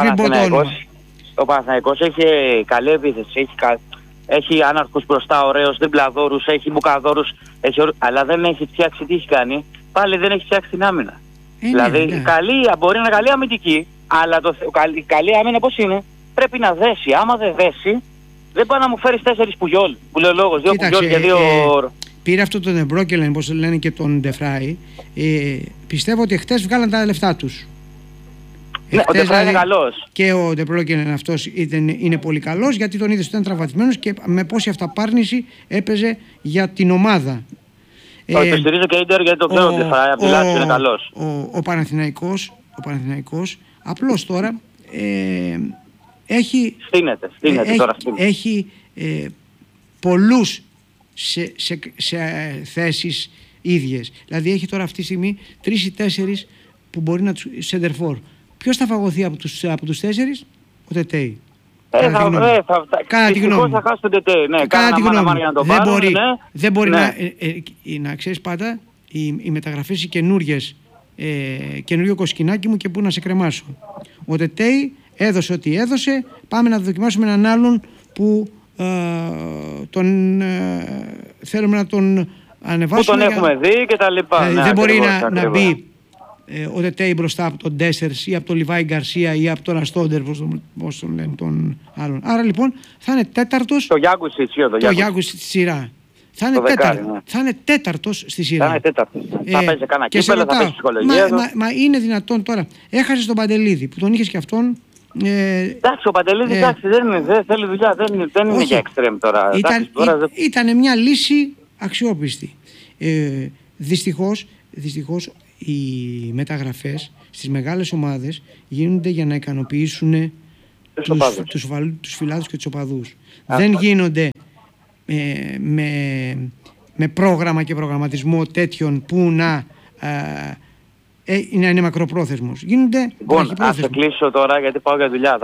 Ο Παναθηναϊκός έχει καλή επίθεση, έχει άναρχους μπροστά, ωραίους, διπλαδόρους, έχει μπουκαδόρους, αλλά δεν έχει φτιάξει τι έχει κάνει. Πάλι δεν έχει φτιάξει την άμυνα. Δηλαδή μπορεί να είναι καλή αμυντική, αλλά η καλή άμυνα πώς είναι? Πρέπει να δέσει. Άμα δεν δέσει, δεν πάει να μου φέρεις 4 Πουγιόλ. Που λέει ο λόγος, 2 Πουγιόλ και 2...
Πήρε αυτό τον Εμπρόκελεν, όπως λένε, και τον Ντεφράι. Πιστεύω ότι χτες βγάλαν τα λεφτά τους.
Ναι, ο Ντεφράι είναι καλός.
Και ο Ντεπρόκελεν αυτός είναι πολύ καλός, γιατί τον είδες ότι ήταν τραυματισμένος και με πόση αυταπάρνηση έπαιζε για την ομάδα.
Το στηρίζω και Ίντερ, γιατί το ξέρω ότι από τη Λάτσιο είναι καλός.
Ο Παναθηναϊκός απλώς τώρα έχει πολλούς σε θέσεις ίδιες. Δηλαδή έχει τώρα αυτή τη στιγμή 3 ή 4 που μπορεί να τους σεντερφόρ. Ποιος θα φαγωθεί από τους 4? Ο Τετέι.
Κάνα τη γνώμη. Θα χάσει τον Τετέι. Ναι,
δεν μπορεί να ξέρεις πάντα οι μεταγραφές οι καινούργιες, καινούριο κοσκινάκι μου και πού να σε κρεμάσω. Ο Τετέι έδωσε ό,τι έδωσε. Πάμε να δοκιμάσουμε έναν άλλον που θέλουμε να τον ανεβάσουμε.
Που τον έχουμε δει και τα λοιπά.
Δεν μπορεί να μπει ο Τετέι μπροστά από τον Ντέσσερς ή από τον Λιβάη Γκαρσία ή από τον Αστόντερ, πώς τον λένε, τον άλλον. Άρα λοιπόν θα είναι τέταρτος.
Το Γιάγκου στη
σειρά. Θα είναι τέταρτος στη σειρά.
Θα είναι τέταρτος. Θα παίζει κανένα κύπελλο, θα παίζει ψυχολογία.
Μα είναι δυνατόν τώρα? Έχασες τον Παντελίδη που τον είχες και αυτόν.
Εντάξει, ο Παντελίδης δεν θέλει δουλειά, δεν είναι για εξτρέμ τώρα.
Ήταν μια λύση αξιόπιστη. Δυστυχώς οι μεταγραφές στις μεγάλες ομάδες γίνονται για να ικανοποιήσουν τους φιλάθλους και τους οπαδούς. Δεν γίνονται με πρόγραμμα και προγραμματισμό τέτοιον που να είναι μακροπρόθεσμος. Γίνονται
Λοιπόν, ας το κλείσω τώρα γιατί πάω για δουλειά.